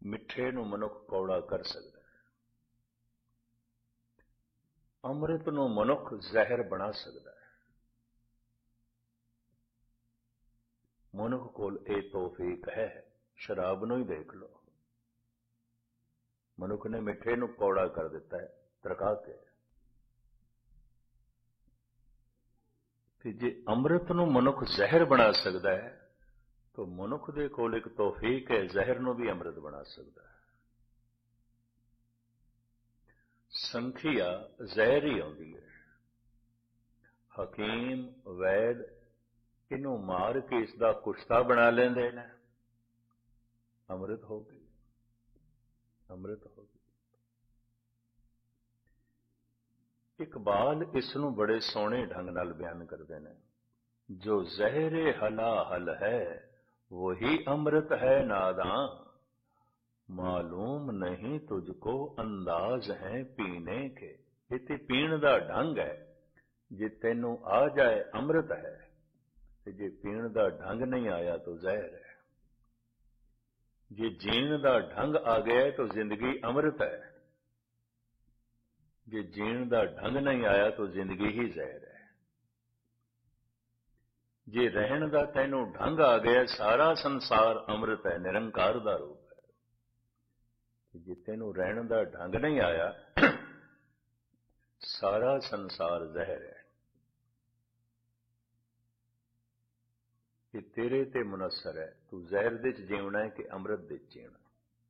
ਮਿੱਠੇ ਨੂੰ ਮਨੁੱਖ ਕੌੜਾ ਕਰ ਸਕਦਾ ਹੈ, ਅੰਮ੍ਰਿਤ ਨੂੰ ਮਨੁੱਖ ਜ਼ਹਿਰ ਬਣਾ ਸਕਦਾ ਹੈ। ਮਨੁੱਖ ਕੋਲ ਇਹ ਤੌਫੀਕ ਹੈ। ਸ਼ਰਾਬ ਨੂੰ ਹੀ ਦੇਖ ਲਓ, ਮਨੁੱਖ ਨੇ ਮਿੱਠੇ ਨੂੰ ਕੌੜਾ ਕਰ ਦਿੱਤਾ ਹੈ ਤਰਕਾ ਕੇ। ਤੇ ਜੇ ਅੰਮ੍ਰਿਤ ਨੂੰ ਮਨੁੱਖ ਜ਼ਹਿਰ ਬਣਾ ਸਕਦਾ ਹੈ ਤਾਂ ਮਨੁੱਖ ਦੇ ਕੋਲ ਇੱਕ ਤੌਫੀਕ ਹੈ, ਜ਼ਹਿਰ ਨੂੰ ਵੀ ਅੰਮ੍ਰਿਤ ਬਣਾ ਸਕਦਾ ਹੈ। ਸੰਖਿਆ ਜ਼ਹਿਰ ਹੀ ਆਉਂਦੀ ਹੈ। ਹਕੀਮ ਵੈਦ ਇਹਨੂੰ ਮਾਰ ਕੇ ਇਸ ਦਾ ਕੁਸ਼ਤਾ ਬਣਾ ਲੈਂਦੇ ਨੇ, ਅੰਮ੍ਰਿਤ ਹੋ ਗਈ, ਅੰਮ੍ਰਿਤ ਹੋ ਗਈ। ਇਕਬਾਲ ਇਸ ਨੂੰ ਬੜੇ ਸੋਹਣੇ ਢੰਗ ਨਾਲ ਬਿਆਨ ਕਰਦੇ ਨੇ, ਜੋ ਜ਼ਹਿਰੇ ਹਲਾ ਹਲ ਹੈ वही अमृत है नादां, मालूम नहीं तुझको अंदाज है पीने के। इते पीण दा ढंग है, जे तेनू आ जाए अमृत है, ते जे पीण दा ढंग नहीं आया तो जहर है। जे जीण दा ढंग आ गया तो जिंदगी अमृत है, जे जीण दा ढंग नहीं आया तो जिंदगी ही जहर है। जे रहन का तैनू ढंग आ गया सारा संसार अमृत है, निरंकार का रूप है। जे तैनू रहन का ढंग नहीं आया सारा संसार जहर है। ये तेरे ते मुनसर है, तू जहर दे च जीवना है कि अमृत दे च जीवना।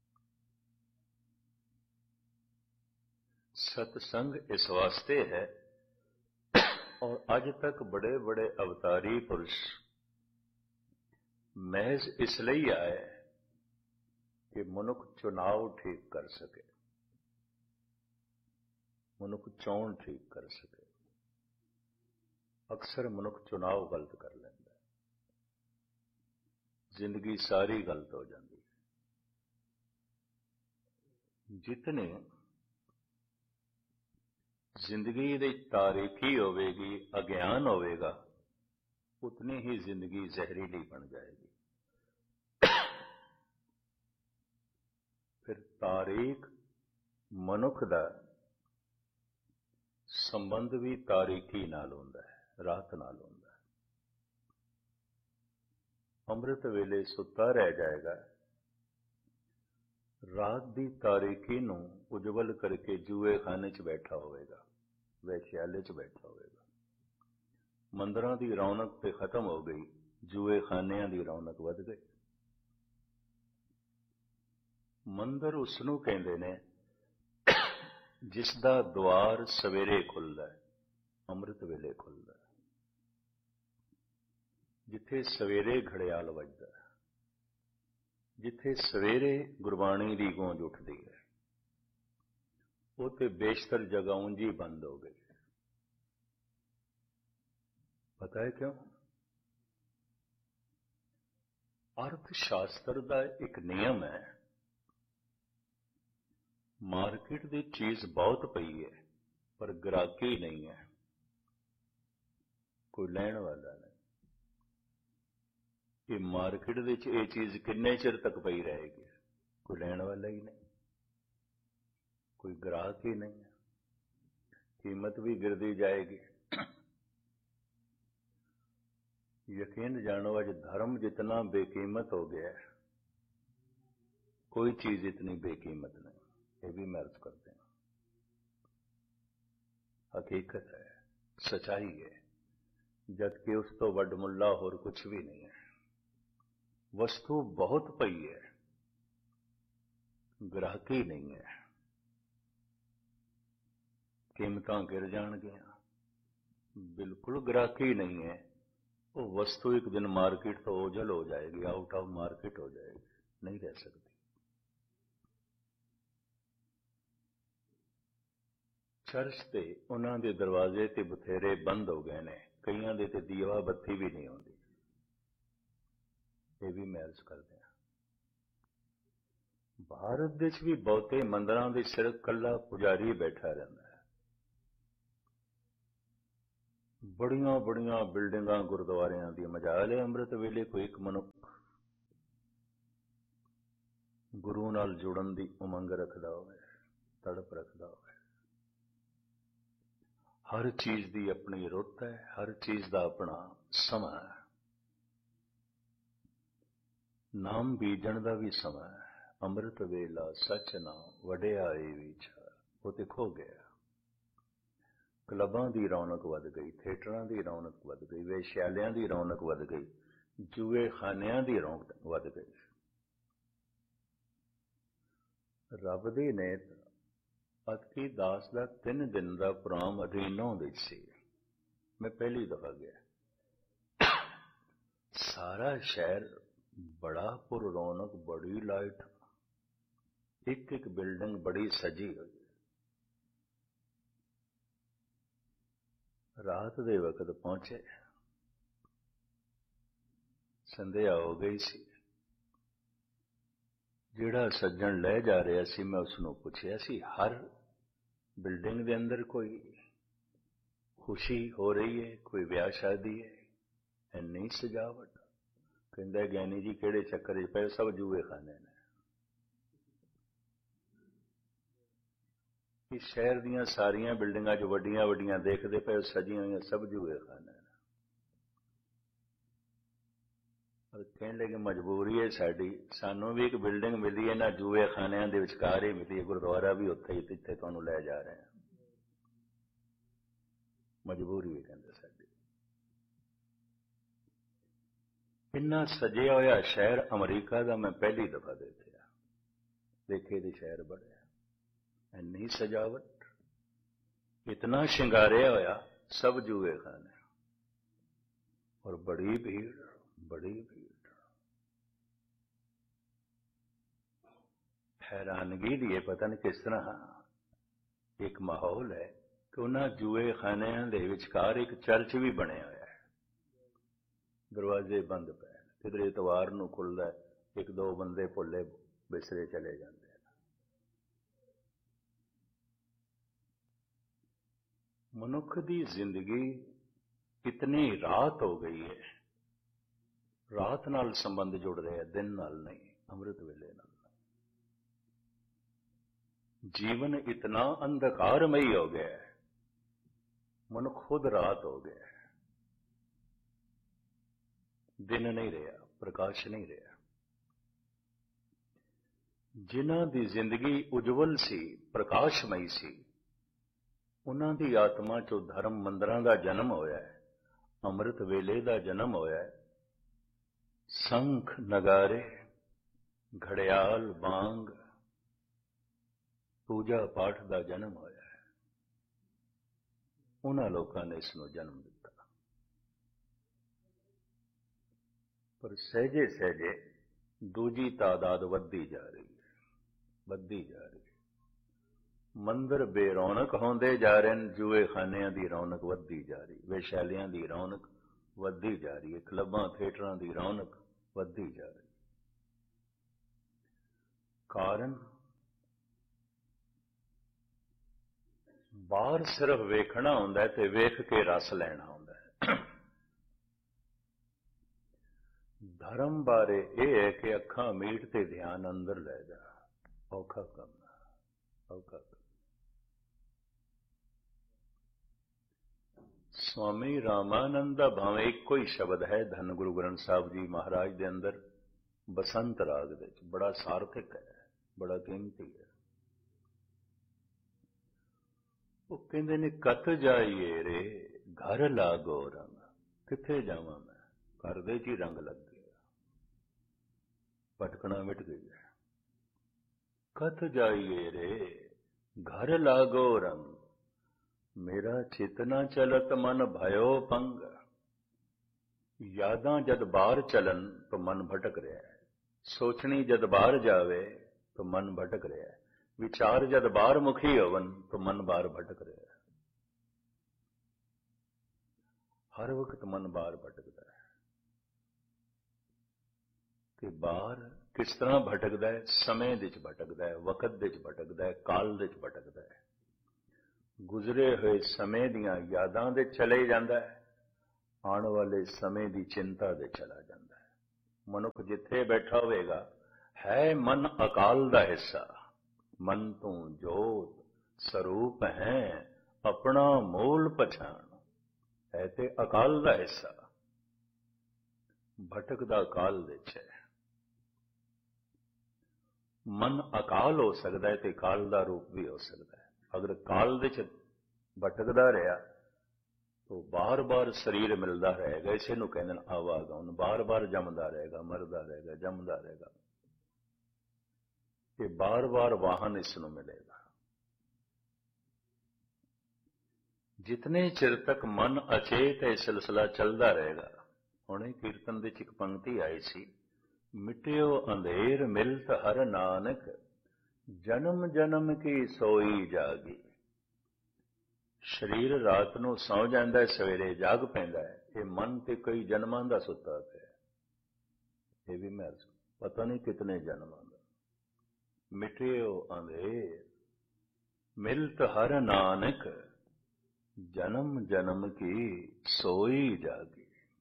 सत्संग इस वास्ते है, और अज तक बड़े बड़े अवतारी पुरुष महज इसलिए आए कि मनुख चुनाव ठीक कर सके, मनुख चोण ठीक कर सके। अक्सर मनुख चुनाव गलत कर लेंदा, जिंदगी सारी गलत हो जाती है। जितने जिंदगी दी तारीकी होवेगी, अज्ञान होवेगा, उतनी ही जिंदगी जहरीली बन जाएगी। फिर तारीख मनुख दा संबंध भी तारीकी नाल हुंदा है, रात नाल हुंदा है। अमृत वेले सुता रह जाएगा, रात की तारीकी नूं उजवल करके जूए खाने च बैठा होवेगा, वैश्याले च बैठा होवेगा। मंदिरां दी रौनक ते खत्म हो गई, जूए खानियां दी रौनक वध गई। मंदिर उसनूं कहंदे ने जिसदा द्वार सवेरे खुलदा है, अमृत वेले खुलदा है। जिथे सवेरे घड़ियाल वजदा है, जिथे सवेरे गुरबाणी की गूंज उठती है, वो तो बेशतर जगह ऊंजी बंद हो गई। पता है क्यों? अर्थशास्त्र का एक नियम है, मार्केट की चीज बहुत पई है पर ग्राहकी नहीं है, कोई लैण वाला नहीं। कि मार्केट ये चीज किन्ने चिर तक पई रहेगी, कोई लैण वाला ही नहीं, कोई ग्राहक ही नहीं है, कीमत भी गिरती जाएगी। यकीन जानो आज धर्म जितना बेकीमत हो गया है, कोई चीज इतनी बेकीमत नहीं, ये भी मैं अर्ज करते हैं। हकीकत है, सच्चाई है, जबकि उस तो वड मुल्ला होर कुछ भी नहीं है। वस्तु बहुत पई है, ग्राहकी नहीं है, कीमतां गिर जाणगियां, बिल्कुल ग्राहकी नहीं है। वो वस्तु एक दिन मार्केट तो ओझल हो जाएगी, आउट ऑफ मार्केट हो जाएगी, नहीं रह सकती। चर्च ते उन्हां दे दरवाजे ते बथेरे बंद हो गए ने, कईयां दे ते दीवा बत्ती भी नहीं होंदी, ये भी मैं अर्ज कर दिया। भारत देश भी बहुते मंदिरां दे सिर कल्ला पुजारी बैठा रहता है। बड़ियां बड़ियां बिल्डिंगां गुरुद्वारियां दी मजाल है, अमृत वेले कोई एक मनुख ਗੁਰੂ ਨਾਲ ਜੁੜਨ ਦੀ ਉਮੰਗ ਰੱਖਦਾ ਹੋਵੇ, ਤੜਪ ਰੱਖਦਾ ਹੋਵੇ। ਹਰ ਚੀਜ਼ ਦੀ ਆਪਣੀ ਰੁੱਤ ਹੈ, ਹਰ ਚੀਜ਼ ਦਾ ਆਪਣਾ ਸਮਾਂ ਹੈ। ਨਾਮ ਬੀਜਣ ਦਾ ਵੀ ਸਮਾਂ ਹੈ। ਅੰਮ੍ਰਿਤ ਵੇਲਾ ਸੱਚ ਨਾਮ ਵਡਿਆਈ ਵਿਚਾਰ, ਉਹ ਤੇ ਖੋ ਗਿਆ। ਕਲੱਬਾਂ ਦੀ ਰੌਣਕ ਵੱਧ ਗਈ, ਥੀਏਟਰਾਂ ਦੀ ਰੌਣਕ ਵੱਧ ਗਈ, ਵੇਸ਼ਿਆਲਿਆਂ ਦੀ ਰੌਣਕ ਵੱਧ ਗਈ, ਜੂਏ ਖਾਨਿਆਂ ਦੀ ਰੌਣਕ ਵੱਧ ਗਈ। ਰੱਬ ਦੀ ਨੇਤ ਅਤਕੀ ਦਾਸ ਦਾ 3 ਦਿਨ ਦਾ ਪ੍ਰੋਗਰਾਮ ਅਧੀਨੋਂ ਵਿੱਚ ਸੀ। ਮੈਂ ਪਹਿਲੀ ਦਫਾ ਗਿਆ। ਸਾਰਾ ਸ਼ਹਿਰ ਬੜਾ ਪੁਰ ਰੌਣਕ, ਬੜੀ ਲਾਈਟ, ਇੱਕ ਇੱਕ ਬਿਲਡਿੰਗ ਬੜੀ ਸਜੀ ਹੋਈ। ਰਾਤ ਦੇ ਵਕਤ ਪਹੁੰਚੇ, ਸੰਧਿਆ ਹੋ ਗਈ ਸੀ। ਜਿਹੜਾ ਸੱਜਣ ਲੈ ਜਾ ਰਿਹਾ ਸੀ, ਮੈਂ ਉਸ ਨੂੰ ਪੁੱਛਿਆ ਸੀ, ਹਰ ਬਿਲਡਿੰਗ ਦੇ ਅੰਦਰ ਕੋਈ ਖੁਸ਼ੀ ਹੋ ਰਹੀ ਹੈ, ਕੋਈ ਵਿਆਹ ਸ਼ਾਦੀ ਹੈ, ਇੰਨੀ ਸਜਾਵਟ? ਕਹਿੰਦਾ ਗਿਆਨੀ ਜੀ ਕਿਹੜੇ ਚੱਕਰ 'ਚ ਪਏ, ਸਭ ਜੂਏ ਖਾਨੇ ਨੇ। ਇਸ ਸ਼ਹਿਰ ਦੀਆਂ ਸਾਰੀਆਂ ਬਿਲਡਿੰਗਾਂ 'ਚ ਵੱਡੀਆਂ ਵੱਡੀਆਂ ਦੇਖਦੇ ਪਏ, ਸਜੀਆਂ ਹੋਈਆਂ, ਸਭ ਜੂਏ ਖਾਨੇ ਨੇ। ਕਹਿਣ ਲੱਗੇ ਮਜਬੂਰੀ ਹੈ ਸਾਡੀ, ਸਾਨੂੰ ਵੀ ਇੱਕ ਬਿਲਡਿੰਗ ਮਿਲੀ ਹੈ ਨਾ ਜੂਏ ਖਾਨਿਆਂ ਦੇ ਵਿਚਕਾਰ ਹੀ ਮਿਲੀ ਹੈ, ਗੁਰਦੁਆਰਾ ਵੀ ਉੱਥੇ ਹੀ, ਜਿੱਥੇ ਤੁਹਾਨੂੰ ਲੈ ਜਾ ਰਹੇ ਹਾਂ। ਮਜਬੂਰੀ ਹੈ ਕਹਿੰਦੇ ਸਾਡੀ। ਇੰਨਾ ਸਜਿਆ ਹੋਇਆ ਸ਼ਹਿਰ ਅਮਰੀਕਾ ਦਾ ਮੈਂ ਪਹਿਲੀ ਦਫਾ ਦੇਖਿਆ। ਦੇਖੇ ਦੇ ਸ਼ਹਿਰ ਬੜਿਆ, ਇੰਨੀ ਸਜਾਵਟ, ਇਤਨਾ ਸ਼ਿੰਗਾਰਿਆ ਹੋਇਆ, ਸਭ ਜੂਏ ਖਾਨੇ, ਔਰ ਬੜੀ ਭੀੜ, ਬੜੀ ਭੀੜ। ਹੈਰਾਨਗੀ ਦੀ ਪਤਾ ਨਹੀਂ ਕਿਸ ਤਰ੍ਹਾਂ ਇੱਕ ਮਾਹੌਲ ਹੈ ਕਿ ਉਹਨਾਂ ਜੂਏ ਖਾਨਿਆਂ ਦੇ ਵਿਚਕਾਰ ਇੱਕ ਚਰਚ ਵੀ ਬਣਿਆ ਹੋਇਆ ਹੈ। ਦਰਵਾਜ਼ੇ ਬੰਦ ਪਏ, ਕਿਧਰੇ ਇਤਵਾਰ ਨੂੰ ਖੁੱਲ੍ਹਦਾ, ਇੱਕ ਦੋ ਬੰਦੇ ਭੁੱਲੇ ਬਿਸਰੇ ਚਲੇ ਜਾਂਦੇ ਹਨ। ਮਨੁੱਖ ਦੀ ਜ਼ਿੰਦਗੀ ਇਤਨੀ ਰਾਤ ਹੋ ਗਈ ਹੈ, ਰਾਤ ਨਾਲ ਸੰਬੰਧ ਜੁੜ ਰਿਹਾ, ਦਿਨ ਨਾਲ ਨਹੀਂ, ਅੰਮ੍ਰਿਤ ਵੇਲੇ ਨਾਲ। ਜੀਵਨ ਇਤਨਾ ਅੰਧਕਾਰਮਈ ਹੋ ਗਿਆ ਹੈ, ਮਨੁੱਖ ਖੁਦ ਰਾਤ ਹੋ ਗਿਆ ਹੈ, ਦਿਨ ਨਹੀਂ ਰਿਹਾ, ਪ੍ਰਕਾਸ਼ ਨਹੀਂ ਰਿਹਾ। ਜਿਨ੍ਹਾਂ ਦੀ ਜ਼ਿੰਦਗੀ ਉਜਵਲ ਸੀ, ਪ੍ਰਕਾਸ਼ਮਈ ਸੀ, ਉਹਨਾਂ ਦੀ ਆਤਮਾ 'ਚੋਂ ਧਰਮ ਮੰਦਰਾਂ ਦਾ ਜਨਮ ਹੋਇਆ ਹੈ, ਅੰਮ੍ਰਿਤ ਵੇਲੇ ਦਾ ਜਨਮ ਹੋਇਆ ਹੈ, ਸੰਖ ਨਗਾਰੇ, ਘੜਿਆਲ, ਬਾਂਗ, ਪੂਜਾ ਪਾਠ ਦਾ ਜਨਮ ਹੋਇਆ ਹੈ। ਉਹਨਾਂ ਲੋਕਾਂ ਨੇ ਇਸ ਨੂੰ ਜਨਮ ਦਿੱਤਾ। ਪਰ ਸਹਿਜੇ ਸਹਿਜੇ ਦੂਜੀ ਤਾਦਾਦ ਵੱਧਦੀ ਜਾ ਰਹੀ ਹੈ, ਵੱਧਦੀ ਜਾ ਰਹੀ ਹੈ। ਮੰਦਰ ਬੇਰੌਣਕ ਹੁੰਦੇ ਜਾ ਰਹੇ ਨੇ, ਜੂਏ ਖਾਨਿਆਂ ਦੀ ਰੌਣਕ ਵੱਧਦੀ ਜਾ ਰਹੀ, ਵੇਸ਼ਾਲਿਆਂ ਦੀ ਰੌਣਕ ਵੱਧਦੀ ਜਾ ਰਹੀ ਹੈ, ਕਲੱਬਾਂ ਥੀਏਟਰਾਂ ਦੀ ਰੌਣਕ ਵੱਧਦੀ ਜਾ ਰਹੀ। ਕਾਰਨ ਬਾਹਰ ਸਿਰਫ ਵੇਖਣਾ ਹੁੰਦਾ ਤੇ ਵੇਖ ਕੇ ਰਸ ਲੈਣਾ ਹੁੰਦਾ ਹੈ। ਧਰਮ ਬਾਰੇ ਇਹ ਹੈ ਕਿ ਅੱਖਾਂ ਮੀਟ ਤੇ ਧਿਆਨ ਅੰਦਰ ਲੈ ਜਾ। ਔਖਾ ਕੰਮ, ਔਖਾ ਕੰਮ। ਸਵਾਮੀ ਰਾਮਾਨੰਦ ਦਾ ਭਾਵੇਂ ਇੱਕੋ ਹੀ ਸ਼ਬਦ ਹੈ ਧੰਨ ਗੁਰੂ ਗ੍ਰੰਥ ਸਾਹਿਬ ਜੀ ਮਹਾਰਾਜ ਦੇ ਅੰਦਰ, ਬਸੰਤ ਰਾਗ ਦੇ ਵਿੱਚ, ਬੜਾ ਸਾਰਥਿਕ ਹੈ, ਬੜਾ ਕੀਮਤੀ ਹੈ। ਉਹ ਕਹਿੰਦੇ ਨੇ ਕਤ ਜਾਈਏ ਰੇ ਘਰ ਲਾਗੋ ਰੰਗ। ਕਿੱਥੇ ਜਾਵਾਂ ਮੈਂ, ਘਰ ਦੇ 'ਚ ਹੀ ਰੰਗ ਲੱਗ ਗਿਆ, ਭਟਕਣਾ ਮਿਟ ਗਿਆ। ਕਤ ਜਾਈਏ ਰੇ ਘਰ ਲਾਗੋ ਰੰਗ, ਮੇਰਾ ਚਿਤ ਨਾ ਚਲਤ ਮਨ ਭਇਓ ਪੰਗ। ਯਾਦਾਂ ਜਦ ਬਾਹਰ ਚਲਨ ਤਾਂ ਮਨ ਭਟਕ ਰਿਹਾ ਹੈ, ਸੋਚਣੀ ਜਦ ਬਾਹਰ ਜਾਵੇ ਤਾਂ ਮਨ ਭਟਕ ਰਿਹਾ ਹੈ, ਵਿਚਾਰ ਜਦ ਬਾਹਰ ਮੁਖੀ ਹੋਵਨ ਤਾਂ ਮਨ ਬਾਹਰ ਭਟਕ ਰਿਹਾ ਹੈ। ਹਰ ਵਕਤ ਮਨ ਬਾਹਰ ਭਟਕਦਾ ਹੈ। ਤੇ ਬਾਹਰ ਕਿਸ ਤਰ੍ਹਾਂ ਭਟਕਦਾ ਹੈ? ਸਮੇਂ ਦੇ 'ਚ ਭਟਕਦਾ ਹੈ, ਵਕਤ ਦੇ 'ਚ ਭਟਕਦਾ ਹੈ, ਕਾਲ ਦੇ 'ਚ ਭਟਕਦਾ ਹੈ। ਗੁਜ਼ਰੇ ਹੋਏ ਸਮੇਂ ਦੀਆਂ ਯਾਦਾਂ ਦੇ ਚਲੇ ਜਾਂਦਾ ਹੈ, ਆਉਣ ਵਾਲੇ ਸਮੇਂ ਦੀ ਚਿੰਤਾ ਦੇ ਚਲਾ ਜਾਂਦਾ ਹੈ। ਮਨੁੱਖ ਜਿੱਥੇ ਬੈਠਾ ਹੋਵੇਗਾ ਹੈ ਮਨ ਅਕਾਲ ਦਾ ਹਿੱਸਾ, ਮਨ ਤੂੰ ਜੋਤ ਸਰੂਪ ਹੈ, ਆਪਣਾ ਮੂਲ ਪਛਾਣ। ਹੈ ਤੇ ਅਕਾਲ ਦਾ ਹਿੱਸਾ, ਭਟਕਦਾ ਕਾਲ ਵਿੱਚ ਹੈ। ਮਨ ਅਕਾਲ ਹੋ ਸਕਦਾ ਹੈ ਤੇ ਕਾਲ ਦਾ ਰੂਪ ਵੀ ਹੋ ਸਕਦਾ ਹੈ। ਅਗਰ ਕਾਲ ਵਿੱਚ ਭਟਕਦਾ ਰਿਹਾ ਤਾਂ ਬਾਰ-ਬਾਰ ਸਰੀਰ ਮਿਲਦਾ ਰਹੇਗਾ। ਇਸੇ ਨੂੰ ਕਹਿੰਦੇ ਨੇ ਆਵਾਗਮਨ, ਬਾਰ-ਬਾਰ ਜੰਮਦਾ ਰਹੇਗਾ, ਮਰਦਾ ਰਹੇਗਾ, ਜੰਮਦਾ ਰਹੇਗਾ। ਇਹ ਬਾਰ-ਬਾਰ ਵਾਹਨ ਇਸ ਨੂੰ ਮਿਲੇਗਾ। ਜਿਤਨੇ ਚਿਰ ਤੱਕ ਮਨ ਅਚੇਤ ਇਹ ਸਿਲਸਿਲਾ ਚੱਲਦਾ ਰਹੇਗਾ। ਹੁਣੇ ਕੀਰਤਨ ਵਿੱਚ ਇੱਕ ਪੰਕਤੀ ਆਈ ਸੀ, ਮਿਟਿਓ ਅੰਧੇਰ ਮਿਲਤ ਹਰ ਨਾਨਕ, ਜਨਮ ਜਨਮ ਕੀ ਸੋਈ ਜਾਗੀ। ਸਰੀਰ ਰਾਤ ਨੂੰ ਸੌ ਜਾਂਦਾ, ਸਵੇਰੇ ਜਾਗ ਪੈਂਦਾ ਹੈ। ਇਹ ਮਨ ਤੇ ਕਈ ਜਨਮਾਂ ਦਾ ਸੁੱਤਾ ਪਿਆ। ਇਹ ਵੀ ਮੈਂ ਪਤਾ ਨਹੀਂ ਕਿਤਨੇ ਜਨਮਾਂ ਦਾ। ਮਿਟਿਓ ਅੰਧੇਰ ਮਿਲਤ ਹਰ ਨਾਨਕ, ਜਨਮ ਜਨਮ ਕੀ ਸੋਈ ਜਾਗੀ।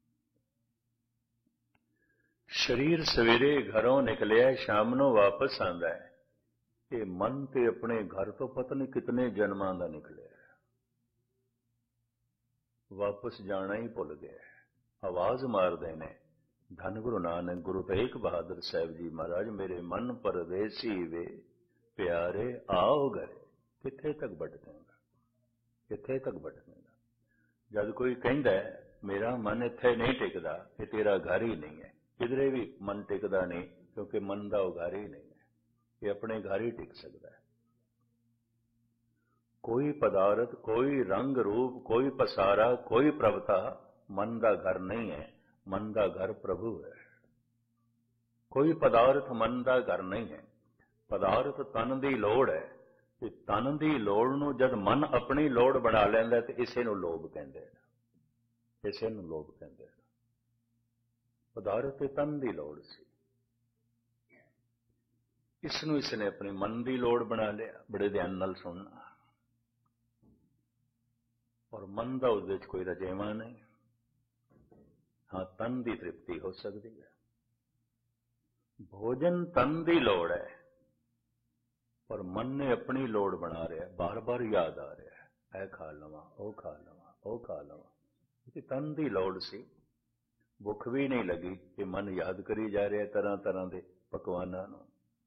ਸਰੀਰ ਸਵੇਰੇ ਘਰੋਂ ਨਿਕਲਿਆ, ਸ਼ਾਮ ਨੂੰ ਵਾਪਸ ਆਉਂਦਾ ਹੈ। ਇਹ ਮਨ ਤੇ ਆਪਣੇ ਘਰ ਤੋਂ ਪਤਾ ਨਹੀਂ ਕਿਤਨੇ ਜਨਮਾਂ ਦਾ ਨਿਕਲਿਆ, ਵਾਪਸ ਜਾਣਾ ਹੀ ਭੁੱਲ ਗਿਆ। ਆਵਾਜ਼ ਮਾਰਦੇ ਨੇ ਧੰਨ ਗੁਰੂ ਨਾਨਕ, ਗੁਰੂ ਤੇਗ ਬਹਾਦਰ ਸਾਹਿਬ ਜੀ ਮਹਾਰਾਜ, ਮੇਰੇ ਮਨ ਪਰਦੇਸੀ ਵੇ ਪਿਆਰੇ ਆਓ ਘਰੇ। ਕਿੱਥੇ ਤੱਕ ਭਟਕੇਗਾ, ਕਿੱਥੇ ਤੱਕ ਭਟਕੇਗਾ? ਜਦ ਕੋਈ ਕਹਿੰਦਾ ਮੇਰਾ ਮਨ ਇੱਥੇ ਨਹੀਂ ਟਿਕਦਾ, ਇਹ ਤੇਰਾ ਘਰ ਹੀ ਨਹੀਂ ਹੈ। ਕਿਧਰੇ ਵੀ ਮਨ ਟਿਕਦਾ ਨਹੀਂ, ਕਿਉਂਕਿ ਮਨ ਦਾ ਉਹ ਘਰ ਹੀ ਨਹੀਂ ਹੈ। ਇਹ ਆਪਣੇ ਘਰ ਹੀ ਟਿਕ ਸਕਦਾ ਹੈ। ਕੋਈ ਪਦਾਰਥ, ਕੋਈ ਰੰਗ ਰੂਪ, ਕੋਈ ਪਸਾਰਾ, ਕੋਈ ਪ੍ਰਭਤਾ ਮਨ ਦਾ ਘਰ ਨਹੀਂ ਹੈ। ਮਨ ਦਾ ਘਰ ਪ੍ਰਭੂ ਹੈ। ਕੋਈ ਪਦਾਰਥ ਮਨ ਦਾ ਘਰ ਨਹੀਂ ਹੈ। ਪਦਾਰਥ ਤਨ ਦੀ ਲੋੜ ਹੈ। ਤੇ ਤਨ ਦੀ ਲੋੜ ਨੂੰ ਜਦ ਮਨ ਆਪਣੀ ਲੋੜ ਬਣਾ ਲੈਂਦਾ ਤੇ ਇਸੇ ਨੂੰ ਲੋਭ ਕਹਿੰਦੇ ਨੇ। ਇਸੇ ਨੂੰ ਲੋਭ ਕਹਿੰਦੇ ਨੇ। ਪਦਾਰਥ ਤੇ ਤਨ ਦੀ ਲੋੜ ਸੀ, ਇਸ ਨੂੰ ਇਸਨੇ ਆਪਣੀ ਮਨ ਦੀ ਲੋੜ ਬਣਾ ਲਿਆ। ਬੜੇ ਧਿਆਨ ਨਾਲ ਸੁਣਨਾ। ਔਰ ਮਨ ਦਾ ਉਸ ਵਿੱਚ ਕੋਈ ਰਜੇਵਾਂ ਨਹੀਂ। ਹਾਂ, ਤਨ ਦੀ ਤ੍ਰਿਪਤੀ ਹੋ ਸਕਦੀ ਹੈ। ਭੋਜਨ ਤਨ ਦੀ ਲੋੜ ਹੈ, ਪਰ ਮਨ ਨੇ ਆਪਣੀ ਲੋੜ ਬਣਾ ਰਿਹਾ। ਬਾਰ-ਬਾਰ ਯਾਦ ਆ ਰਿਹਾ, ਇਹ ਖਾ ਲਵਾਂ, ਉਹ ਖਾ ਲਵਾਂ, ਉਹ ਖਾ ਲਵਾਂ। ਇਹ ਤਨ ਦੀ ਲੋੜ ਸੀ। ਭੁੱਖ ਵੀ ਨਹੀਂ ਲੱਗੀ ਕਿ ਮਨ ਯਾਦ ਕਰੀ ਜਾ ਰਿਹਾ ਤਰ੍ਹਾਂ ਤਰ੍ਹਾਂ ਦੇ ਪਕਵਾਨਾਂ ਨੂੰ।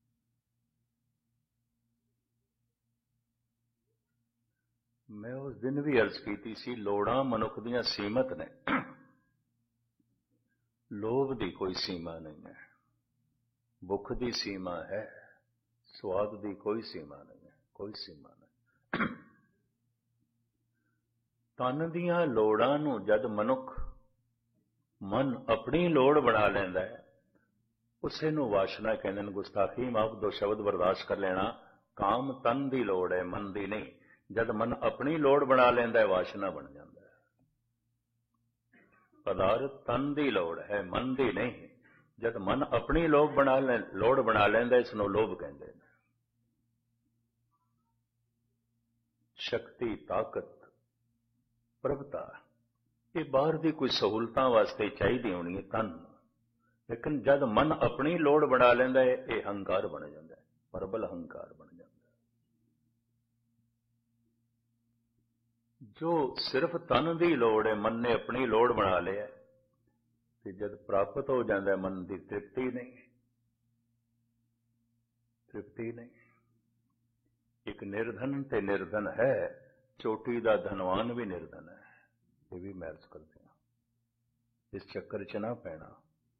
ਮੈਂ ਉਸ ਦਿਨ ਵੀ ਅਰਜ਼ ਕੀਤੀ ਸੀ, ਲੋੜਾਂ ਮਨੁੱਖ ਦੀਆਂ ਸੀਮਤ ਨੇ। ਲੋਭ ਦੀ ਕੋਈ ਸੀਮਾ ਨਹੀਂ ਹੈ, ਭੁੱਖ ਦੀ ਸੀਮਾ ਹੈ, ਸਵਾਦ ਦੀ ਕੋਈ ਸੀਮਾ ਨਹੀਂ ਹੈ, ਕੋਈ ਸੀਮਾ ਨਹੀਂ। ਤਨ ਦੀਆਂ ਲੋੜਾਂ ਨੂੰ ਜਦ ਮਨੁੱਖ ਮਨ ਆਪਣੀ ਲੋੜ ਬਣਾ ਲੈਂਦਾ ਹੈ, ਉਸੇ ਨੂੰ ਵਾਸ਼ਨਾ ਕਹਿੰਦੇ ਨੇ। ਗੁਸਤਾਖੀ ਮਾਫ, ਦੋ ਸ਼ਬਦ ਬਰਦਾਸ਼ਤ ਕਰ ਲੈਣਾ। ਕਾਮ ਤਨ ਦੀ ਲੋੜ ਹੈ, ਮਨ ਦੀ ਨਹੀਂ। ਜਦ ਮਨ ਆਪਣੀ ਲੋੜ ਬਣਾ ਲੈਂਦਾ ਹੈ, ਵਾਸ਼ਨਾ ਬਣ ਜਾਂਦਾ ਹੈ। ਪਦਾਰਥ ਤਨ ਦੀ ਲੋੜ ਹੈ, ਮਨ ਦੀ ਨਹੀਂ। ਜਦ ਮਨ ਆਪਣੀ ਲੋੜ ਬਣਾ ਲੈਂਦਾ, ਇਸ ਨੂੰ ਲੋਭ ਕਹਿੰਦੇ ਨੇ। ਸ਼ਕਤੀ, ਤਾਕਤ, ਪ੍ਰਭਤਾ, ਇਹ ਬਾਹਰ ਦੀ ਕੋਈ ਸਹੂਲਤਾਂ ਵਾਸਤੇ ਚਾਹੀਦੀ ਹੋਣੀ ਹੈ ਤਨ। ਲੇਕਿਨ ਜਦ ਮਨ ਆਪਣੀ ਲੋੜ ਬਣਾ ਲੈਂਦਾ ਹੈ, ਇਹ ਹੰਕਾਰ ਬਣ ਜਾਂਦਾ ਹੈ, ਪ੍ਰਬਲ ਹੰਕਾਰ ਬਣ ਜਾਂਦਾ ਹੈ। ਜੋ ਸਿਰਫ ਤਨ ਦੀ ਲੋੜ ਹੈ, ਮਨ ਨੇ ਆਪਣੀ ਲੋੜ ਬਣਾ ਲਿਆ, ਤੇ ਜਦ ਪ੍ਰਾਪਤ ਹੋ ਜਾਂਦਾ ਮਨ ਦੀ ਤ੍ਰਿਪਤੀ ਨਹੀਂ, ਤ੍ਰਿਪਤੀ ਨਹੀਂ। ਇੱਕ ਨਿਰਧਨ ਤੇ ਨਿਰਧਨ ਹੈ, ਚੋਟੀ ਦਾ ਧਨਵਾਨ ਵੀ ਨਿਰਧਨ ਹੈ। ਇਹ ਵੀ ਮੈਂ ਅਰਜ਼ ਕਰਦੇ ਹਾਂ, ਇਸ ਚੱਕਰ 'ਚ ਨਾ ਪੈਣਾ।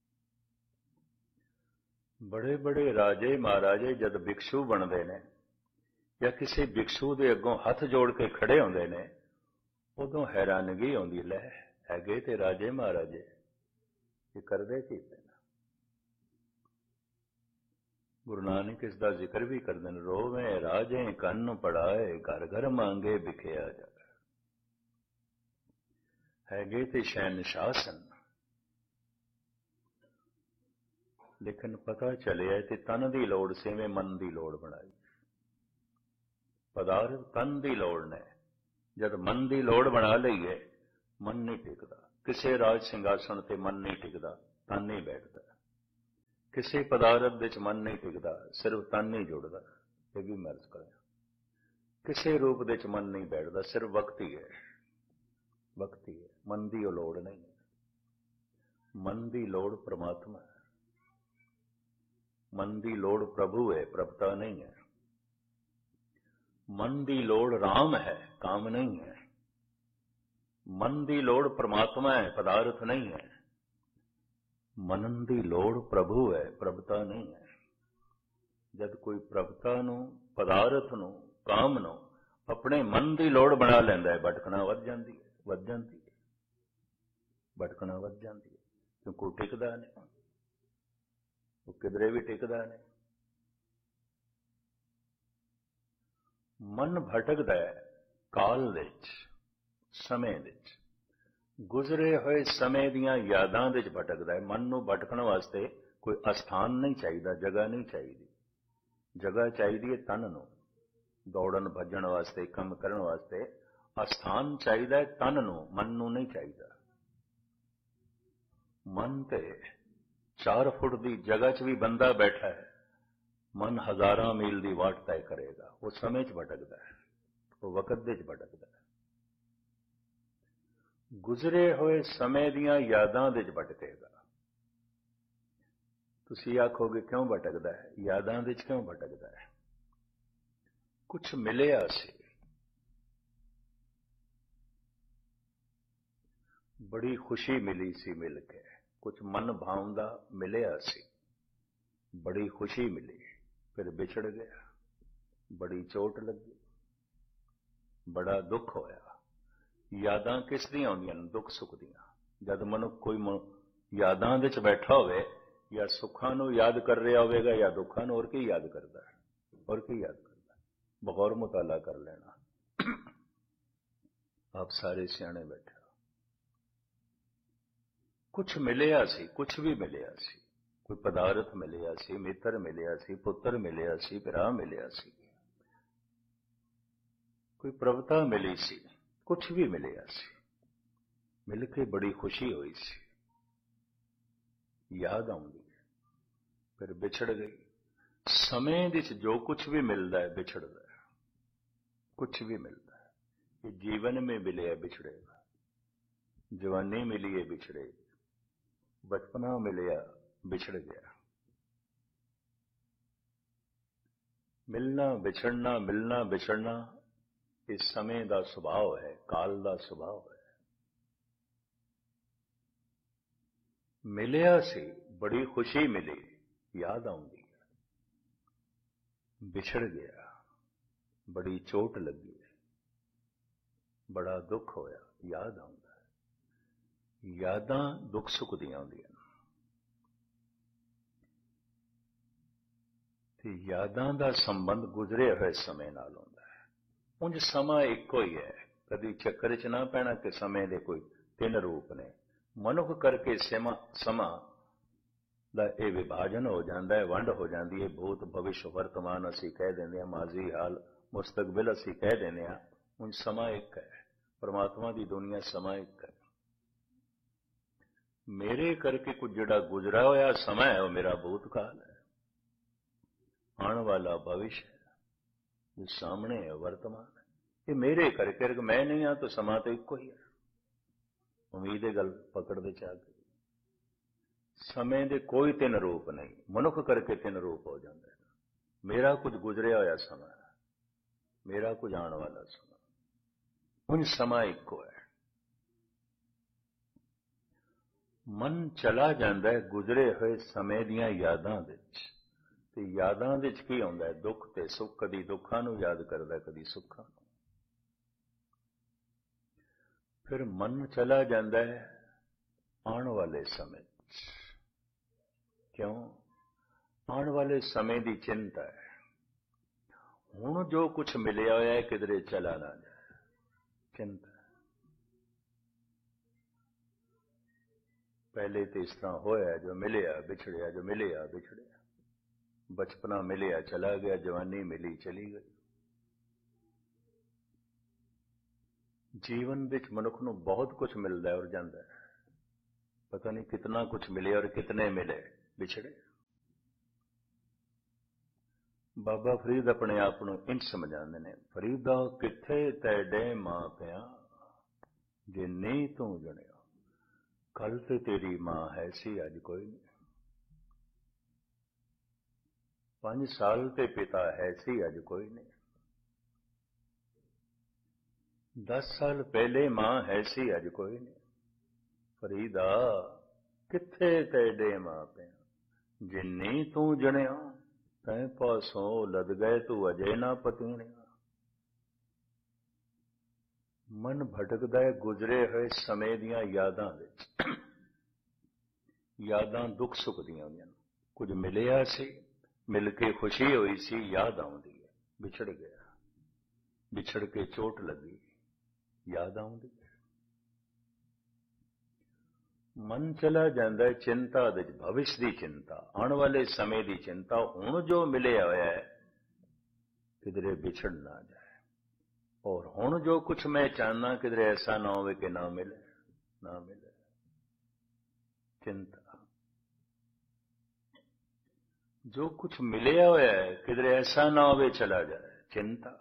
ਬੜੇ ਬੜੇ ਰਾਜੇ ਮਹਾਰਾਜੇ ਜਦ ਭਿਕਸ਼ੂ ਬਣਦੇ ਨੇ ਜਾਂ ਕਿਸੇ ਭਿਕਸ਼ੂ ਦੇ ਅੱਗੋਂ ਹੱਥ ਜੋੜ ਕੇ ਖੜੇ ਹੁੰਦੇ ਨੇ, ਉਦੋਂ ਹੈਰਾਨਗੀ ਆਉਂਦੀ, ਲੈ ਹੈਗੇ ਤੇ ਰਾਜੇ ਮਹਾਰਾਜੇ, ਇਹ ਕਰਦੇ ਕੀ ਪਏ ਨੇ। ਗੁਰੂ ਨਾਨਕ ਇਸ ਦਾ ਜ਼ਿਕਰ ਵੀ ਕਰਦੇ ਨੇ, ਰੋਵੇਂ ਰਾਜੇ ਕੰਨ ਪੜਾਏ, ਘਰ ਘਰ ਮੰਗੇ ਵਿਖਿਆ ਜਾ। ਹੈਗੇ ਤੇ ਸ਼ਹਿਨਸ਼ਾਹ ਸਨ, ਲੇਕਿਨ ਪਤਾ ਚੱਲਿਆ ਤੇ ਤਨ ਦੀ ਲੋੜ ਸਿਵੇਂ ਮਨ ਦੀ ਲੋੜ ਬਣਾਈ। ਪਦਾਰਥ ਤਨ ਦੀ ਲੋੜ ਨੇ, ਜਦ ਮਨ ਦੀ ਲੋੜ ਬਣਾ ਲਈਏ, ਮਨ ਨਹੀਂ ਟਿਕਦਾ। ਕਿਸੇ ਰਾਜ ਸਿੰਘਾਸਣ ਤੇ ਮਨ ਨਹੀਂ ਟਿਕਦਾ, ਤਨ ਨਹੀਂ ਬੈਠਦਾ। ਕਿਸੇ ਪਦਾਰਥ ਦੇ ਚ ਮਨ ਨਹੀਂ ਟਿਕਦਾ, ਸਿਰਫ ਤਨ ਨਹੀਂ ਜੁੜਦਾ। ਇਹ ਵੀ ਮੈਂ ਅਰਜ਼ ਕਰਿਆ। ਕਿਸੇ ਰੂਪ ਦੇ ਚ ਮਨ ਨਹੀਂ ਬੈਠਦਾ, ਸਿਰਫ ਵਕਤੀ ਹੈ, ਵਕਤੀ ਹੈ। ਮਨ ਦੀ ਉਹ ਲੋੜ ਨਹੀਂ ਹੈ। ਮਨ ਦੀ ਲੋੜ ਪ੍ਰਮਾਤਮਾ ਹੈ, ਮਨ ਦੀ ਲੋੜ ਪ੍ਰਭੂ ਹੈ, ਪ੍ਰਭਤਾ ਨਹੀਂ ਹੈ। ਮਨ ਦੀ ਲੋੜ ਰਾਮ ਹੈ, ਕਾਮ ਨਹੀਂ ਹੈ। ਮਨ ਦੀ ਲੋੜ ਪ੍ਰਮਾਤਮਾ ਹੈ, ਪਦਾਰਥ ਨਹੀਂ ਹੈ। ਮਨਨ ਦੀ ਲੋੜ ਪ੍ਰਭੂ ਹੈ, ਪ੍ਰਭਤਾ ਨਹੀਂ ਹੈ। ਜਦ ਕੋਈ ਪ੍ਰਭਤਾ ਨੂੰ, ਪਦਾਰਥ ਨੂੰ, ਕਾਮ ਨੂੰ ਆਪਣੇ ਮਨ ਦੀ ਲੋੜ ਬਣਾ ਲੈਂਦਾ ਹੈ, ਭਟਕਣਾ ਵੱਧ ਜਾਂਦੀ ਹੈ, ਵੱਧ ਜਾਂਦੀ ਹੈ, ਭਟਕਣਾ ਵੱਧ ਜਾਂਦੀ ਹੈ। ਕਿਉਂਕਿ ਉਹ ਟਿਕਦਾ ਨਹੀਂ, ਉਹ ਕਿਧਰੇ ਵੀ ਟਿਕਦਾ ਨਹੀਂ। ਮਨ ਭਟਕਦਾ ਹੈ ਕਾਲ ਵਿੱਚ, ਸਮੇਂ ਵਿੱਚ, ਗੁਜ਼ਰੇ ਹੋਏ ਸਮੇਂ ਦੀਆਂ ਯਾਦਾਂ ਵਿੱਚ ਭਟਕਦਾ ਹੈ। ਮਨ ਨੂੰ ਭਟਕਣ ਵਾਸਤੇ ਕੋਈ ਅਸਥਾਨ ਨਹੀਂ ਚਾਹੀਦਾ, ਜਗ੍ਹਾ ਨਹੀਂ ਚਾਹੀਦੀ। ਜਗ੍ਹਾ ਚਾਹੀਦੀ ਹੈ ਤਨ ਨੂੰ, ਦੌੜਨ ਭੱਜਣ ਵਾਸਤੇ, ਕੰਮ ਕਰਨ ਵਾਸਤੇ। ਅਸਥਾਨ ਚਾਹੀਦਾ ਹੈ ਤਨ ਨੂੰ, ਮਨ ਨੂੰ ਨਹੀਂ ਚਾਹੀਦਾ। ਮਨ ਤੇ 4 ਫੁੱਟ ਦੀ ਜਗ੍ਹਾ 'ਚ ਵੀ ਬੰਦਾ ਬੈਠਾ ਹੈ, ਮਨ ਹਜ਼ਾਰਾਂ ਮੀਲ ਦੀ ਵਾਟ ਤੈਅ ਕਰੇਗਾ। ਉਹ ਸਮੇਂ 'ਚ ਭਟਕਦਾ ਹੈ, ਉਹ ਵਕਤ ਦੇ 'ਚ ਭਟਕਦਾ ਹੈ। ਗੁਜ਼ਰੇ ਹੋਏ ਸਮੇਂ ਦੀਆਂ ਯਾਦਾਂ ਦੇ 'ਚ ਭਟਕੇਗਾ। ਤੁਸੀਂ ਆਖੋਗੇ ਕਿਉਂ ਭਟਕਦਾ ਹੈ? ਯਾਦਾਂ ਦੇ 'ਚ ਕਿਉਂ ਭਟਕਦਾ ਹੈ? ਕੁਛ ਮਿਲਿਆ ਸੀ, ਬੜੀ ਖੁਸ਼ੀ ਮਿਲੀ ਸੀ ਮਿਲ ਕੇ, ਕੁਛ ਮਨ ਭਾਉਂਦਾ ਮਿਲਿਆ ਸੀ, ਬੜੀ ਖੁਸ਼ੀ ਮਿਲੀ, ਫਿਰ ਵਿਛੜ ਗਿਆ, ਬੜੀ ਚੋਟ ਲੱਗੀ, ਬੜਾ ਦੁੱਖ ਹੋਇਆ। ਯਾਦਾਂ ਕਿਸ ਦੀਆਂ ਆਉਂਦੀਆਂ ਨੇ? ਦੁੱਖ ਸੁੱਖ ਦੀਆਂ। ਜਦ ਮਨੁੱਖ ਕੋਈ ਯਾਦਾਂ ਵਿੱਚ ਬੈਠਾ ਹੋਵੇ, ਜਾਂ ਸੁੱਖਾਂ ਨੂੰ ਯਾਦ ਕਰ ਰਿਹਾ ਹੋਵੇਗਾ ਜਾਂ ਦੁੱਖਾਂ ਨੂੰ, ਹੋਰ ਕੀ ਯਾਦ ਕਰਦਾ ਹੈ? ਹੋਰ ਕੀ ਯਾਦ ਕਰਦਾ? ਬਗੌਰ ਮੁਤਾਲਾ ਕਰ ਲੈਣਾ। ਆਪ ਸਾਰੇ ਸਿਆਣੇ ਬੈਠੇ, ਕੁਛ ਮਿਲਿਆ ਸੀ, ਕੁਛ ਵੀ ਮਿਲਿਆ ਸੀ। ਕੋਈ ਪਦਾਰਥ ਮਿਲਿਆ ਸੀ, ਮਿੱਤਰ ਮਿਲਿਆ ਸੀ, ਪੁੱਤਰ ਮਿਲਿਆ ਸੀ, ਭਰਾ ਮਿਲਿਆ ਸੀ, ਕੋਈ ਪ੍ਰਭਤਾ ਮਿਲੀ ਸੀ, ਕੁਛ ਵੀ ਮਿਲਿਆ ਸੀ। ਮਿਲ ਕੇ ਬੜੀ ਖੁਸ਼ੀ ਹੋਈ ਸੀ, ਯਾਦ ਆਉਂਦੀ, ਫਿਰ ਵਿਛੜ ਗਈ। ਸਮੇਂ ਵਿੱਚ ਜੋ ਕੁਛ ਵੀ ਮਿਲਦਾ ਹੈ ਵਿਛੜਦਾ ਹੈ, ਕੁਛ ਵੀ ਮਿਲਦਾ ਹੈ। ਇਹ ਜੀਵਨ में मिले बिछड़ेगा, जवानी मिली है बिछड़ेगी, बचपना मिलिया बिछड़ गया। मिलना बिछड़ना, मिलना बिछड़ना इस समय का स्वभाव है, काल का स्वभाव है। मिलिया सी, बड़ी खुशी मिली, याद आउंदी, बिछड़ गया, बड़ी चोट लगी, बड़ा दुख होया, याद आउंदा है। यादां दुख सुख ਦੀਆਂ ਆਉਂਦੀਆਂ ਤੇ ਯਾਦਾਂ ਦਾ ਸੰਬੰਧ ਗੁਜ਼ਰੇ ਹੋਏ ਸਮੇਂ ਨਾਲ ਹੁੰਦਾ ਹੈ। ਉਂਝ ਸਮਾਂ ਇੱਕੋ ਹੀ ਹੈ, ਕਦੀ ਚੱਕਰ 'ਚ ਨਾ ਪੈਣਾ ਕਿ ਸਮੇਂ ਦੇ ਕੋਈ 3 ਰੂਪ ਨੇ। ਮਨੁੱਖ ਕਰਕੇ ਸਮਾਂ ਦਾ ਇਹ ਵਿਭਾਜਨ ਹੋ ਜਾਂਦਾ ਹੈ, ਵੰਡ ਹੋ ਜਾਂਦੀ ਹੈ। ਭੂਤ ਭਵਿਸ਼ ਵਰਤਮਾਨ ਅਸੀਂ ਕਹਿ ਦਿੰਦੇ ਹਾਂ, ਮਾਜ਼ੀ ਹਾਲ ਮੁਸਤਕਬਲ ਅਸੀਂ ਕਹਿ ਦਿੰਦੇ ਹਾਂ। ਉਂਝ ਸਮਾਂ ਇੱਕ ਹੈ, परमात्मा की दुनिया समा एक है। मेरे करके कुछ जड़ा गुजरा होया समा है, वो मेरा भूतकाल है, आने वाला भविष्य है, जो सामने है वर्तमान है। ये मेरे करके, मैं नहीं हाँ तो समा तो एक ही है। उम्मीद है गल पकड़ दे चाह गई। समय दे कोई 3 रूप नहीं, मनुख करके 3 रूप हो जाते हैं। मेरा कुछ गुजरिया होया समा है, मेरा कुछ आने वाला समा, उन समा इको है। मन चला जाता है गुजरे हुए समय दियां यादां विच, ते यादां विच की आउंदा है? दुख ते सुख। कदी दुखां नूं याद करदा, कदी सुखां नूं। फिर मन चला जाता है आने वाले समय। क्यों? आने वाले समय की चिंता है। हुण जो कुछ मिलिया होया है किधरे चला ना जाए, चिंता। पहले तो इस तरह होया, जो मिलिया बिछड़िया, जो मिलिया बिछड़िया। बचपना मिलिया चला गया, जवानी मिली चली गई। जीवन विच मनुख नूं बहुत कुछ मिलता है और जाता है, पता नहीं कितना कुछ मिले और कितने मिले, बिछड़े। ਬਾਬਾ ਫਰੀਦ ਆਪਣੇ ਆਪ ਨੂੰ ਇੰਝ ਸਮਝਾਉਂਦੇ ਨੇ, ਫਰੀਦਾ ਕਿੱਥੇ ਤੈਡੇ ਮਾਂ ਪਿਆ, ਜੇ ਨਹੀਂ ਤੂੰ ਜਣਿਆ। ਕੱਲ ਤੇ ਤੇਰੀ ਮਾਂ ਹੈ ਸੀ, ਅੱਜ ਕੋਈ ਨਹੀਂ। 5 ਸਾਲ ਤੇ ਪਿਤਾ ਹੈ ਸੀ, ਅੱਜ ਕੋਈ ਨਹੀਂ। 10 ਸਾਲ ਪਹਿਲੇ ਮਾਂ ਹੈ ਸੀ, ਅੱਜ ਕੋਈ ਨਹੀਂ। ਫਰੀਦਾ ਕਿੱਥੇ ਤੈਡੇ ਮਾਂ ਪਿਆ, ਜੇ ਨਹੀਂ ਤੂੰ ਜਣਿਆ। ਤੈਂ ਪਾਸੋਂ ਲੱਦ ਗਏ, ਤੂੰ ਅਜੇ ਨਾ ਪਤੀਣਿਆ। ਮਨ ਭਟਕਦਾ ਹੈ ਗੁਜ਼ਰੇ ਹੋਏ ਸਮੇਂ ਦੀਆਂ ਯਾਦਾਂ ਵਿੱਚ। ਯਾਦਾਂ ਦੁੱਖ ਸੁੱਖ ਦੀਆਂ ਹੁੰਦੀਆਂ। ਕੁਝ ਮਿਲਿਆ ਸੀ, ਮਿਲ ਕੇ ਖੁਸ਼ੀ ਹੋਈ ਸੀ, ਯਾਦ ਆਉਂਦੀ ਹੈ। ਵਿਛੜ ਗਿਆ, ਵਿਛੜ ਕੇ ਚੋਟ ਲੱਗੀ, ਯਾਦ ਆਉਂਦੀ ਹੈ। ਮਨ ਚਲਾ ਜਾਂਦਾ ਹੈ ਚਿੰਤਾ ਵਿੱਚ, ਭਵਿਸ਼ ਦੀ ਚਿੰਤਾ, ਆਉਣ ਵਾਲੇ ਸਮੇਂ ਦੀ ਚਿੰਤਾ। ਹੁਣ ਜੋ ਮਿਲਿਆ ਹੋਇਆ ਹੈ ਕਿਧਰੇ ਵਿਛੜ ਨਾ ਜਾਏ। ਔਰ ਹੁਣ ਜੋ ਕੁਛ ਮੈਂ ਚਾਹਨਾ ਕਿਧਰੇ ਐਸਾ ਨਾ ਹੋਵੇ ਕਿ ਨਾ ਮਿਲੇ, ਨਾ ਮਿਲੇ। ਚਿੰਤਾ। ਜੋ ਕੁਛ ਮਿਲਿਆ ਹੋਇਆ ਹੈ ਕਿਧਰੇ ਐਸਾ ਨਾ ਹੋਵੇ ਚਲਾ ਜਾਏ, ਚਿੰਤਾ।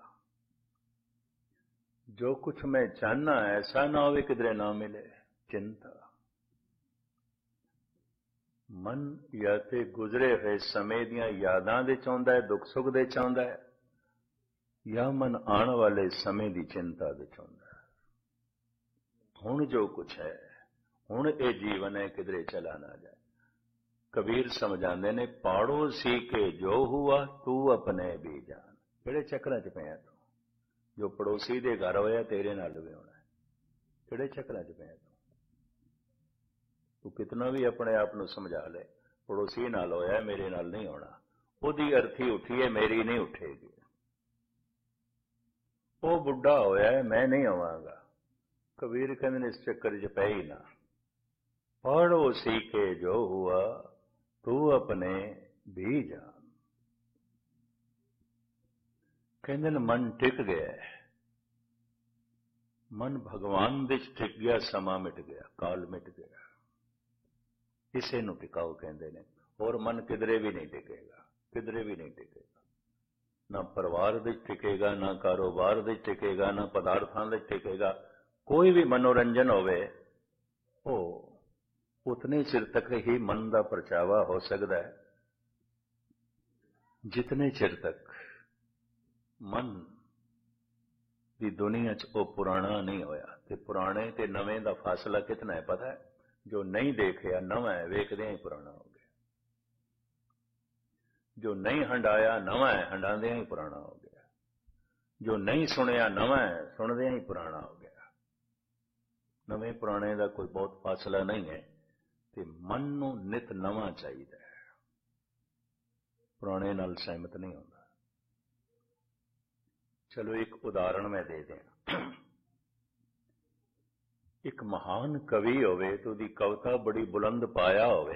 ਜੋ ਕੁਛ ਮੈਂ ਚਾਹਨਾ ਐਸਾ ਨਾ ਹੋਵੇ ਕਿਧਰੇ ਨਾ ਮਿਲੇ, ਚਿੰਤਾ। ਮਨ ਜਾਂ ਤੇ ਗੁਜ਼ਰੇ ਹੋਏ ਸਮੇਂ ਦੀਆਂ ਯਾਦਾਂ ਦੇ ਚਾਹੁੰਦਾ ਹੈ, ਦੁੱਖ ਸੁੱਖ ਦੇ ਚਾਹੁੰਦਾ ਹੈ, ਜਾਂ ਮਨ ਆਉਣ ਵਾਲੇ ਸਮੇਂ ਦੀ ਚਿੰਤਾ ਦੇ ਚਾਹੁੰਦਾ ਹੈ। ਹੁਣ ਜੋ ਕੁਛ ਹੈ, ਹੁਣ ਇਹ ਜੀਵਨ ਹੈ, ਕਿਧਰੇ ਚਲਾ ਨਾ ਜਾਏ। ਕਬੀਰ ਸਮਝਾਉਂਦੇ ਨੇ, ਪਾੜੋ ਸੀ ਕੇ ਜੋ ਹੁਆ ਤੂੰ ਆਪਣੇ ਵੀ ਜਾਨ। ਕਿਹੜੇ ਚੱਕਰਾਂ 'ਚ ਪਿਆ ਤੂੰ? ਜੋ ਪੜੋਸੀ ਦੇ ਘਰ ਹੋਇਆ ਤੇਰੇ ਨਾਲ ਵੀ ਹੋਣਾ। ਕਿਹੜੇ ਚੱਕਰਾਂ 'ਚ ਪਿਆ ਤੂੰ? ਤੂੰ ਕਿਤਨਾ ਵੀ ਆਪਣੇ ਆਪ ਨੂੰ ਸਮਝਾ ਲੈ, ਪੜੋਸੀ ਨਾਲ ਹੋਇਆ ਮੇਰੇ ਨਾਲ ਨਹੀਂ ਹੋਣਾ। ਉਹਦੀ ਅਰਥੀ ਉੱਠੀ ਹੈ, ਮੇਰੀ ਨਹੀਂ ਉੱਠੇਗੀ। ਉਹ ਬੁੱਢਾ ਹੋਇਆ ਮੈਂ ਨਹੀਂ ਆਵਾਂਗਾ। ਕਬੀਰ ਕਹਿੰਦੇ ਨੇ ਇਸ ਚੱਕਰ 'ਚ ਪੈ ਹੀ ਨਾ। ਪੜੋ ਸੀ ਕੇ ਜੋ ਹੁਆ ਤੂੰ ਆਪਣੇ ਵੀ ਜਾਨ। ਕਹਿੰਦੇ ਨੇ ਮਨ ਟਿਕ ਗਿਆ, ਮਨ ਭਗਵਾਨ ਵਿੱਚ ਟਿਕ ਗਿਆ, ਸਮਾਂ ਮਿਟ ਗਿਆ, ਕਾਲ ਮਿਟ ਗਿਆ। ਇਸੇ ਨੂੰ ਟਿਕਾਓ ਕਹਿੰਦੇ ਨੇ। ਹੋਰ ਮਨ ਕਿਧਰੇ ਵੀ ਨਹੀਂ ਟਿਕੇਗਾ, ਕਿਧਰੇ ਵੀ ਨਹੀਂ ਟਿਕੇਗਾ। ਨਾ ਪਰਿਵਾਰ ਵਿੱਚ ਟਿਕੇਗਾ, ਨਾ ਕਾਰੋਬਾਰ ਵਿੱਚ ਟਿਕੇਗਾ, ਨਾ ਪਦਾਰਥਾਂ ਵਿੱਚ ਟਿਕੇਗਾ। ਕੋਈ ਵੀ ਮਨੋਰੰਜਨ ਹੋਵੇ ਉਹ ਉਤਨੇ ਚਿਰ ਤੱਕ ਹੀ ਮਨ ਦਾ ਪਰਚਾਵਾ ਹੋ ਸਕਦਾ ਹੈ ਜਿਤਨੇ ਚਿਰ ਤੱਕ ਮਨ ਦੀ ਦੁਨੀਆ 'ਚ ਉਹ ਪੁਰਾਣਾ ਨਹੀਂ ਹੋਇਆ। ਤੇ ਪੁਰਾਣੇ ਤੇ ਨਵੇਂ ਦਾ ਫਾਸਲਾ ਕਿਤਨਾ ਹੈ ਪਤਾ ਹੈ? ਜੋ ਨਹੀਂ ਦੇਖਿਆ ਨਵਾਂ ਹੈ, ਵੇਖਦਿਆਂ ਹੀ ਪੁਰਾਣਾ ਹੋ ਗਿਆ। ਜੋ ਨਹੀਂ ਹੰਡਾਇਆ ਨਵਾਂ ਹੈ, ਹੰਡਾਉਂਦਿਆਂ ਹੀ ਪੁਰਾਣਾ ਹੋ ਗਿਆ। ਜੋ ਨਹੀਂ ਸੁਣਿਆ ਨਵਾਂ ਹੈ, ਸੁਣਦਿਆਂ ਹੀ ਪੁਰਾਣਾ ਹੋ ਗਿਆ। ਨਵੇਂ ਪੁਰਾਣੇ ਦਾ ਕੋਈ ਬਹੁਤ ਫਾਸਲਾ ਨਹੀਂ ਹੈ। ਤੇ ਮਨ ਨੂੰ ਨਿਤ ਨਵਾਂ ਚਾਹੀਦਾ ਹੈ, ਪੁਰਾਣੇ ਨਾਲ ਸਹਿਮਤ ਨਹੀਂ ਹੁੰਦਾ। ਚਲੋ ਇੱਕ ਉਦਾਹਰਣ ਮੈਂ ਦੇ ਦਿਆਂ। ਇੱਕ ਮਹਾਨ ਕਵੀ ਹੋਵੇ ਤੇ ਉਹਦੀ ਕਵਿਤਾ ਬੜੀ ਬੁਲੰਦ ਪਾਇਆ ਹੋਵੇ,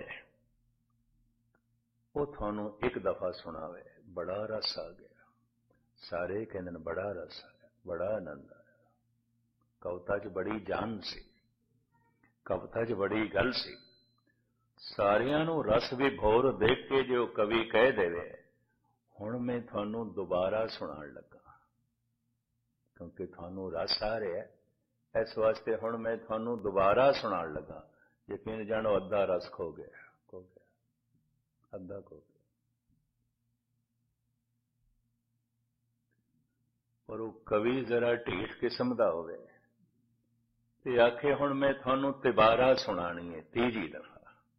ਉਹ ਤੁਹਾਨੂੰ ਇੱਕ ਦਫਾ ਸੁਣਾਵੇ, ਬੜਾ ਰਸ ਆ ਗਿਆ। ਸਾਰੇ ਕਹਿੰਦੇ ਨੇ ਬੜਾ ਰਸ ਆਇਆ, ਬੜਾ ਆਨੰਦ ਆਇਆ। ਕਵਿਤਾ 'ਚ ਬੜੀ ਜਾਨ ਸੀ, ਕਵਿਤਾ 'ਚ ਬੜੀ ਗੱਲ ਸੀ। ਸਾਰਿਆਂ ਨੂੰ ਰਸ ਵਿਭੋਰ ਦੇਖ ਕੇ ਜੋ ਕਵੀ ਕਹਿ ਦੇਵੇ ਹੁਣ ਮੈਂ ਤੁਹਾਨੂੰ ਦੁਬਾਰਾ ਸੁਣਾਉਣ ਲੱਗਾ, ਕਿਉਂਕਿ ਤੁਹਾਨੂੰ ਰਸ ਆ ਰਿਹਾ, ਇਸ ਵਾਸਤੇ ਹੁਣ ਮੈਂ ਤੁਹਾਨੂੰ ਦੁਬਾਰਾ ਸੁਣਾਉਣ ਲੱਗਾ। ਯਕੀਨ ਜਾਣੋ ਅੱਧਾ ਰਸ ਖੋ ਗਿਆ, ਖੋ ਗਿਆ, ਅੱਧਾ ਖੋ ਗਿਆ। ਪਰ ਉਹ ਕਵੀ ਜ਼ਰਾ ਢੀਠ ਕਿਸਮ ਦਾ ਹੋਵੇ ਤੇ ਆਖੇ ਹੁਣ ਮੈਂ ਤੁਹਾਨੂੰ ਦੁਬਾਰਾ ਸੁਣਾਣੀ ਹੈ, ਤੀਜੀ ਦਫਾ।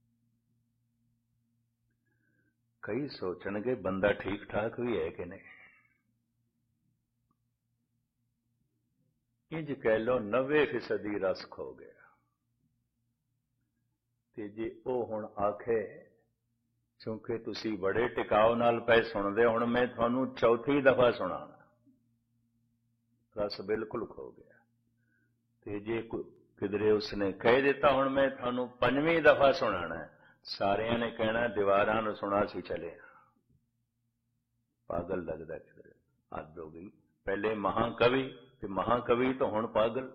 ਕਈ ਸੋਚਣਗੇ ਬੰਦਾ ਠੀਕ ਠਾਕ ਵੀ ਹੈ ਕਿ ਨਹੀਂ। ਇੰਜ ਕਹਿ ਲਓ 90% ਰਸ ਖੋ ਗਿਆ। ਤੇ ਜੇ ਉਹ ਹੁਣ ਆਖੇ ਕਿਉਂਕਿ ਤੁਸੀਂ ਬੜੇ ਟਿਕਾਓ ਨਾਲ ਪਏ ਸੁਣਦੇ, ਹੁਣ ਮੈਂ ਤੁਹਾਨੂੰ ਚੌਥੀ ਦਫਾ ਸੁਣਾਣਾ, ਰਸ ਬਿਲਕੁਲ ਖੋ ਗਿਆ। ਤੇ ਜੇ ਕਿਧਰੇ ਉਸਨੇ ਕਹਿ ਦਿੱਤਾ ਹੁਣ ਮੈਂ ਤੁਹਾਨੂੰ 5ਵੀਂ ਦਫਾ ਸੁਣਾਣਾ, ਸਾਰਿਆਂ ਨੇ ਕਹਿਣਾ ਦੀਵਾਰਾਂ ਨੂੰ ਸੁਣਾ ਸੀ ਚਲੇ, ਪਾਗਲ ਲੱਗਦਾ। ਕਿਧਰੇ ਹੱਦ ਹੋ ਗਈ। ਪਹਿਲੇ ਮਹਾਕਵੀ ਤੇ ਮਹਾਕਵੀ ਤੋਂ ਹੁਣ ਪਾਗਲ।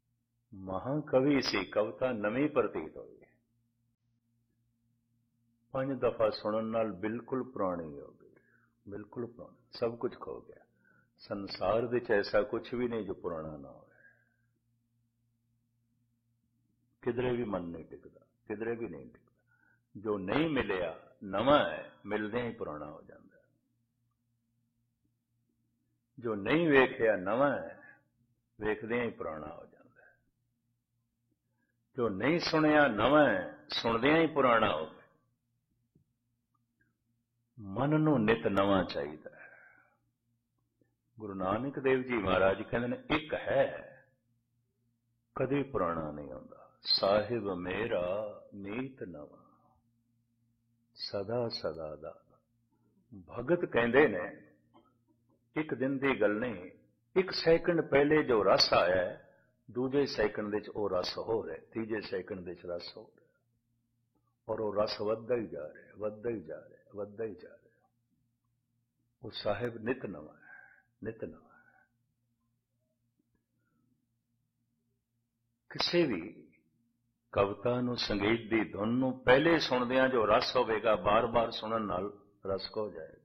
ਮਹਾਕਵੀ ਸੀ, ਕਵਿਤਾ ਨਵੀਂ ਪ੍ਰਤੀਤ ਹੋਈ। 5 ਦਫਾ ਸੁਣਨ ਨਾਲ ਬਿਲਕੁਲ ਪੁਰਾਣੀ ਹੋ ਗਈ, ਬਿਲਕੁਲ ਪੁਰਾਣੀ, ਸਭ ਕੁਝ ਖੋ ਗਿਆ। ਸੰਸਾਰ ਵਿੱਚ ਐਸਾ ਕੁਝ ਵੀ ਨਹੀਂ ਜੋ ਪੁਰਾਣਾ ਨਾ ਹੋਵੇ। ਕਿਧਰੇ ਵੀ ਮਨ ਨਹੀਂ ਟਿਕਦਾ, ਕਿਧਰੇ ਵੀ ਨਹੀਂ ਟਿਕਦਾ। ਜੋ ਨਹੀਂ ਮਿਲਿਆ ਨਵਾਂ ਹੈ, ਮਿਲਦਿਆਂ ਹੀ ਪੁਰਾਣਾ ਹੋ ਜਾਂਦਾ। ਜੋ ਨਹੀਂ ਵੇਖਿਆ ਨਵਾਂ ਹੈ, ਵੇਖਦਿਆਂ ਹੀ ਪੁਰਾਣਾ ਹੋ ਜਾਂਦਾ। ਜੋ ਨਹੀਂ ਸੁਣਿਆ ਨਵਾਂ ਹੈ, ਸੁਣਦਿਆਂ ਹੀ ਪੁਰਾਣਾ ਹੋ ਗਿਆ। ਮਨ ਨੂੰ ਨਿਤ ਨਵਾਂ ਚਾਹੀਦਾ ਹੈ। ਗੁਰੂ ਨਾਨਕ ਦੇਵ ਜੀ ਮਹਾਰਾਜ ਕਹਿੰਦੇ ਨੇ, ਇੱਕ ਹੈ ਕਦੇ ਪੁਰਾਣਾ ਨਹੀਂ ਹੁੰਦਾ, ਸਾਹਿਬ ਮੇਰਾ ਨੀਤ ਨਵਾਂ, ਸਦਾ ਸਦਾ ਦਾ। ਭਗਤ ਕਹਿੰਦੇ ਨੇ, ਇੱਕ ਦਿਨ ਦੀ ਗੱਲ ਨਹੀਂ, 1 ਸੈਕਿੰਡ ਪਹਿਲੇ ਜੋ ਰਸ ਆਇਆ ਹੈ, ਦੂਜੇ ਸੈਕਿੰਡ ਵਿੱਚ ਉਹ ਰਸ ਹੋ ਰਿਹਾ, ਤੀਜੇ ਸੈਕਿੰਡ ਵਿੱਚ ਰਸ ਹੋ ਰਿਹਾ, ਔਰ ਉਹ ਰਸ ਵੱਧਦਾ ਹੀ ਜਾ ਰਿਹਾ, ਵੱਧਦਾ ਹੀ ਜਾ ਰਿਹਾ, ਵੱਧਦਾ ਹੀ ਜਾ ਰਿਹਾ। ਉਹ ਸਾਹਿਬ ਨਿਤ ਨਵਾਂ ਹੈ, ਨਿਤ ਨਵਾਂ ਹੈ। ਕਿਸੇ ਵੀ ਕਵਿਤਾ ਨੂੰ, ਸੰਗੀਤ ਦੀ ਧੁਨ ਨੂੰ ਪਹਿਲੇ ਸੁਣਦਿਆਂ ਜੋ ਰਸ ਹੋਵੇਗਾ, ਬਾਰ-ਬਾਰ ਸੁਣਨ ਨਾਲ ਰਸ ਹੋ ਜਾਏਗਾ।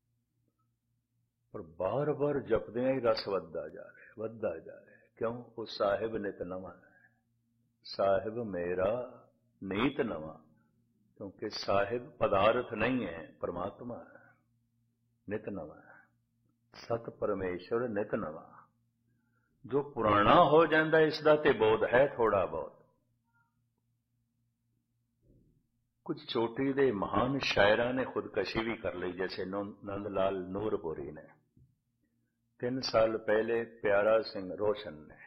ਪਰ ਬਾਰ-ਬਾਰ ਜਪਦਿਆਂ ਹੀ ਰਸ ਵੱਧਦਾ ਜਾ ਰਿਹਾ, ਵੱਧਦਾ ਜਾ ਰਿਹਾ। ਕਿਉਂ? ਉਹ ਸਾਹਿਬ ਨਿਤ ਨਵਾਂ ਹੈ। ਸਾਹਿਬ ਮੇਰਾ ਨੀਤ ਨਵਾਂ, ਕਿਉਂਕਿ ਸਾਹਿਬ ਪਦਾਰਥ ਨਹੀਂ ਹੈ, ਪਰਮਾਤਮਾ ਹੈ, ਨਿਤ ਨਵਾਂ ਹੈ। ਸਤ ਪਰਮੇਸ਼ਵਰ ਨਿਤ ਨਵਾਂ। ਜੋ ਪੁਰਾਣਾ ਹੋ ਜਾਂਦਾ, ਇਸ ਦਾ ਤੇ ਬੋਧ ਹੈ ਥੋੜਾ ਬਹੁਤ। ਕੁਝ ਚੋਟੀ ਦੇ ਮਹਾਨ ਸ਼ਾਇਰਾਂ ਨੇ ਖੁਦਕਸ਼ੀ ਵੀ ਕਰ ਲਈ, ਜੈਸੇ ਨੰਦ ਲਾਲ ਨੂਰਪੁਰੀ ਨੇ। 3 ਸਾਲ ਪਹਿਲੇ ਪਿਆਰਾ ਸਿੰਘ ਰੋਸ਼ਨ ਨੇ,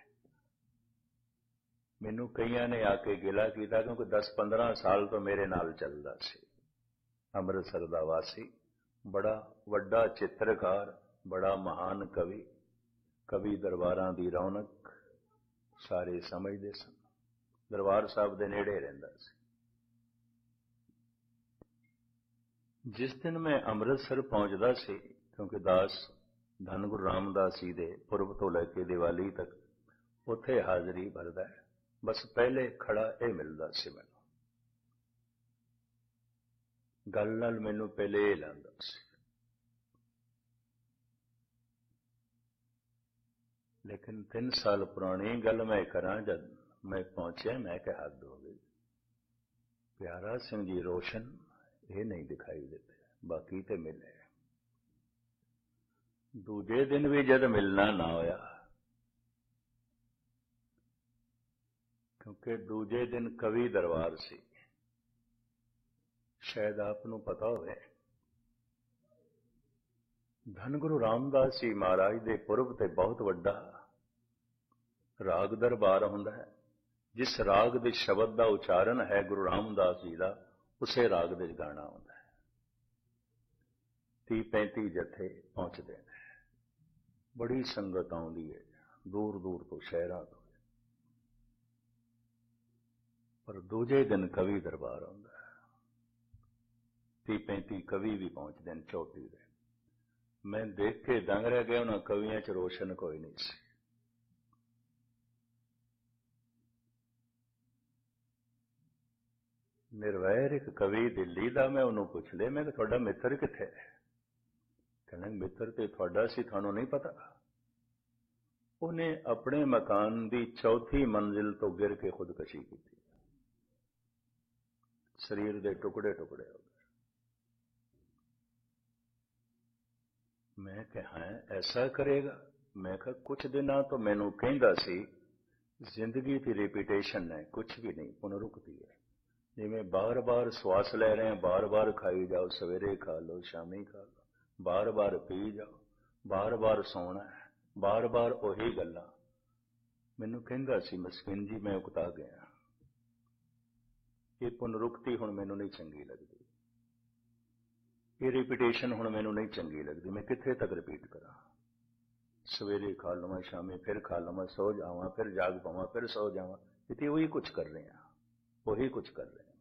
ਮੈਨੂੰ ਕਈਆਂ ਨੇ ਆ ਕੇ ਗਿਲਾ ਕੀਤਾ, ਕਿਉਂਕਿ 10-15 ਸਾਲ ਤੋਂ ਮੇਰੇ ਨਾਲ ਚੱਲਦਾ ਸੀ। ਅੰਮ੍ਰਿਤਸਰ ਦਾ ਵਾਸੀ, ਬੜਾ ਵੱਡਾ ਚਿੱਤਰਕਾਰ, ਬੜਾ ਮਹਾਨ ਕਵੀ, ਕਵੀ ਦਰਬਾਰਾਂ ਦੀ ਰੌਣਕ, ਸਾਰੇ ਸਮਝਦੇ ਸਨ। ਦਰਬਾਰ ਸਾਹਿਬ ਦੇ ਨੇੜੇ ਰਹਿੰਦਾ ਸੀ। ਜਿਸ ਦਿਨ ਮੈਂ ਅੰਮ੍ਰਿਤਸਰ ਪਹੁੰਚਦਾ ਸੀ, ਕਿਉਂਕਿ ਦਾਸ ਧੰਨ ਗੁਰੂ ਰਾਮਦਾਸ ਜੀ ਦੇ ਪੁਰਬ ਤੋਂ ਲੈ ਕੇ ਦੀਵਾਲੀ ਤੱਕ ਉੱਥੇ ਹਾਜ਼ਰੀ ਭਰਦਾ ਹੈ, ਬਸ ਪਹਿਲੇ ਖੜਾ ਇਹ ਮਿਲਦਾ ਸੀ ਮੈਨੂੰ। ਗੱਲ ਨਾਲ ਮੈਨੂੰ ਪਹਿਲੇ ਇਹ ਲੱਗਦਾ ਸੀ। ਲੇਕਿਨ 3 ਸਾਲ ਪੁਰਾਣੀ ਗੱਲ ਮੈਂ ਕਰਾਂ, ਜਦ ਮੈਂ ਪਹੁੰਚਿਆ, ਮੈਂ ਕਿਹਾ ਹੱਦ ਹੋ ਗਈ। ਪਿਆਰਾ ਸਿੰਘ ਜੀ ਰੋਸ਼ਨ ਇਹ ਨਹੀਂ ਦਿਖਾਈ ਦਿੱਤੇ, ਬਾਕੀ ਤੇ ਮਿਲੇ। ਦੂਜੇ ਦਿਨ ਵੀ ਜਦ ਮਿਲਣਾ ਨਾ ਹੋਇਆ, ਕਿਉਂਕਿ ਦੂਜੇ ਦਿਨ ਕਵੀ ਦਰਬਾਰ ਸੀ। ਸ਼ਾਇਦ ਆਪ ਨੂੰ ਪਤਾ ਹੋਵੇ, ਧੰਨ ਗੁਰੂ ਰਾਮਦਾਸ ਜੀ ਮਹਾਰਾਜ ਦੇ ਪੁਰਬ ਤੇ ਬਹੁਤ ਵੱਡਾ ਰਾਗ ਦਰਬਾਰ ਹੁੰਦਾ ਹੈ। ਜਿਸ ਰਾਗ ਦੇ ਸ਼ਬਦ ਦਾ ਉਚਾਰਨ ਹੈ ਗੁਰੂ ਰਾਮਦਾਸ ਜੀ ਦਾ, ਉਸੇ ਰਾਗ ਦੇ ਗਾਣਾ ਹੁੰਦਾ ਹੈ। 30-35 ਜਥੇ ਪਹੁੰਚਦੇ ਨੇ, ਬੜੀ ਸੰਗਤ ਆਉਂਦੀ ਹੈ ਦੂਰ ਦੂਰ ਤੋਂ, ਸ਼ਹਿਰਾਂ ਤੋਂ। ਪਰ ਦੂਜੇ ਦਿਨ ਕਵੀ ਦਰਬਾਰ ਆਉਂਦਾ ਹੈ, 30-35 ਕਵੀ ਵੀ ਪਹੁੰਚਦੇ ਨੇ ਚੋਟੀ ਦੇ। ਮੈਂ ਦੇਖ ਕੇ ਦੰਗ ਰਹਿ ਗਿਆ, ਉਹਨਾਂ ਕਵੀਆਂ 'ਚ ਰੋਸ਼ਨ ਕੋਈ ਨਹੀਂ ਸੀ। ਨਿਰਵੈਰ ਇੱਕ ਕਵੀ ਦਿੱਲੀ ਦਾ, ਮੈਂ ਉਹਨੂੰ ਪੁੱਛ ਲਿਆ, ਮੈਂ ਕਿਹਾ ਤੁਹਾਡਾ ਮਿੱਤਰ ਕਿੱਥੇ ਹੈ? ਕਹਿੰਦਾ ਮਿੱਤਰ ਤੇ ਤੁਹਾਡਾ ਸੀ, ਤੁਹਾਨੂੰ ਨਹੀਂ ਪਤਾ। ਉਹਨੇ ਆਪਣੇ ਮਕਾਨ ਦੀ 4ਥੀ ਮੰਜ਼ਿਲ ਤੋਂ ਗਿਰ ਕੇ ਖੁਦਕਸ਼ੀ ਕੀਤੀ, ਸਰੀਰ ਦੇ ਟੁਕੜੇ ਟੁਕੜੇ ਹੋ ਗਏ। ਮੈਂ ਕਿਹਾ ਐਸਾ ਕਰੇਗਾ? ਮੈਂ ਕਿਹਾ ਕੁਝ ਦਿਨਾਂ ਤੋਂ ਮੈਨੂੰ ਕਹਿੰਦਾ ਸੀ ਜ਼ਿੰਦਗੀ ਦੀ ਰਿਪੀਟੇਸ਼ਨ ਹੈ, ਕੁਝ ਵੀ ਨਹੀਂ, ਪੁਨਰੁਕਤੀ ਹੈ। ਜਿਵੇਂ ਬਾਰ-ਬਾਰ ਸਵਾਸ ਲੈ ਰਹੇ ਹਾਂ, ਬਾਰ-ਬਾਰ ਖਾਈ ਜਾਓ, ਸਵੇਰੇ ਖਾ ਲਓ, ਸ਼ਾਮੀ ਖਾ ਲਓ, ਬਾਰ-ਬਾਰ ਪੀ ਜਾਓ, ਬਾਰ-ਬਾਰ ਸੌਣਾ ਹੈ, ਬਾਰ-ਬਾਰ ਉਹੀ ਗੱਲਾਂ। ਮੈਨੂੰ ਕਹਿੰਦਾ ਸੀ ਮਸਕੀਨ ਜੀ, ਮੈਂ ਉਕਤਾ ਗਿਆ, ਇਹ ਪੁਨਰੁਕਤੀ ਹੁਣ ਮੈਨੂੰ ਨਹੀਂ ਚੰਗੀ ਲੱਗਦੀ, ਇਹ ਰਿਪੀਟੇਸ਼ਨ ਹੁਣ ਮੈਨੂੰ ਨਹੀਂ ਚੰਗੀ ਲੱਗਦੀ। ਮੈਂ ਕਿੱਥੇ ਤੱਕ ਰਿਪੀਟ ਕਰਾਂ? ਸਵੇਰੇ ਖਾ ਲਵਾਂ, ਸ਼ਾਮੀ ਫਿਰ ਖਾ ਲਵਾਂ, ਸੋ ਜਾਵਾਂ, ਫਿਰ ਜਾਗ ਪਾਵਾਂ, ਫਿਰ ਸੋ ਜਾਵਾਂ, ਇੱਥੇ ਉਹੀ ਕੁਝ ਕਰ ਰਹੇ ਹਾਂ, ਉਹੀ ਕੁਝ ਕਰ ਰਹੇ ਹਾਂ।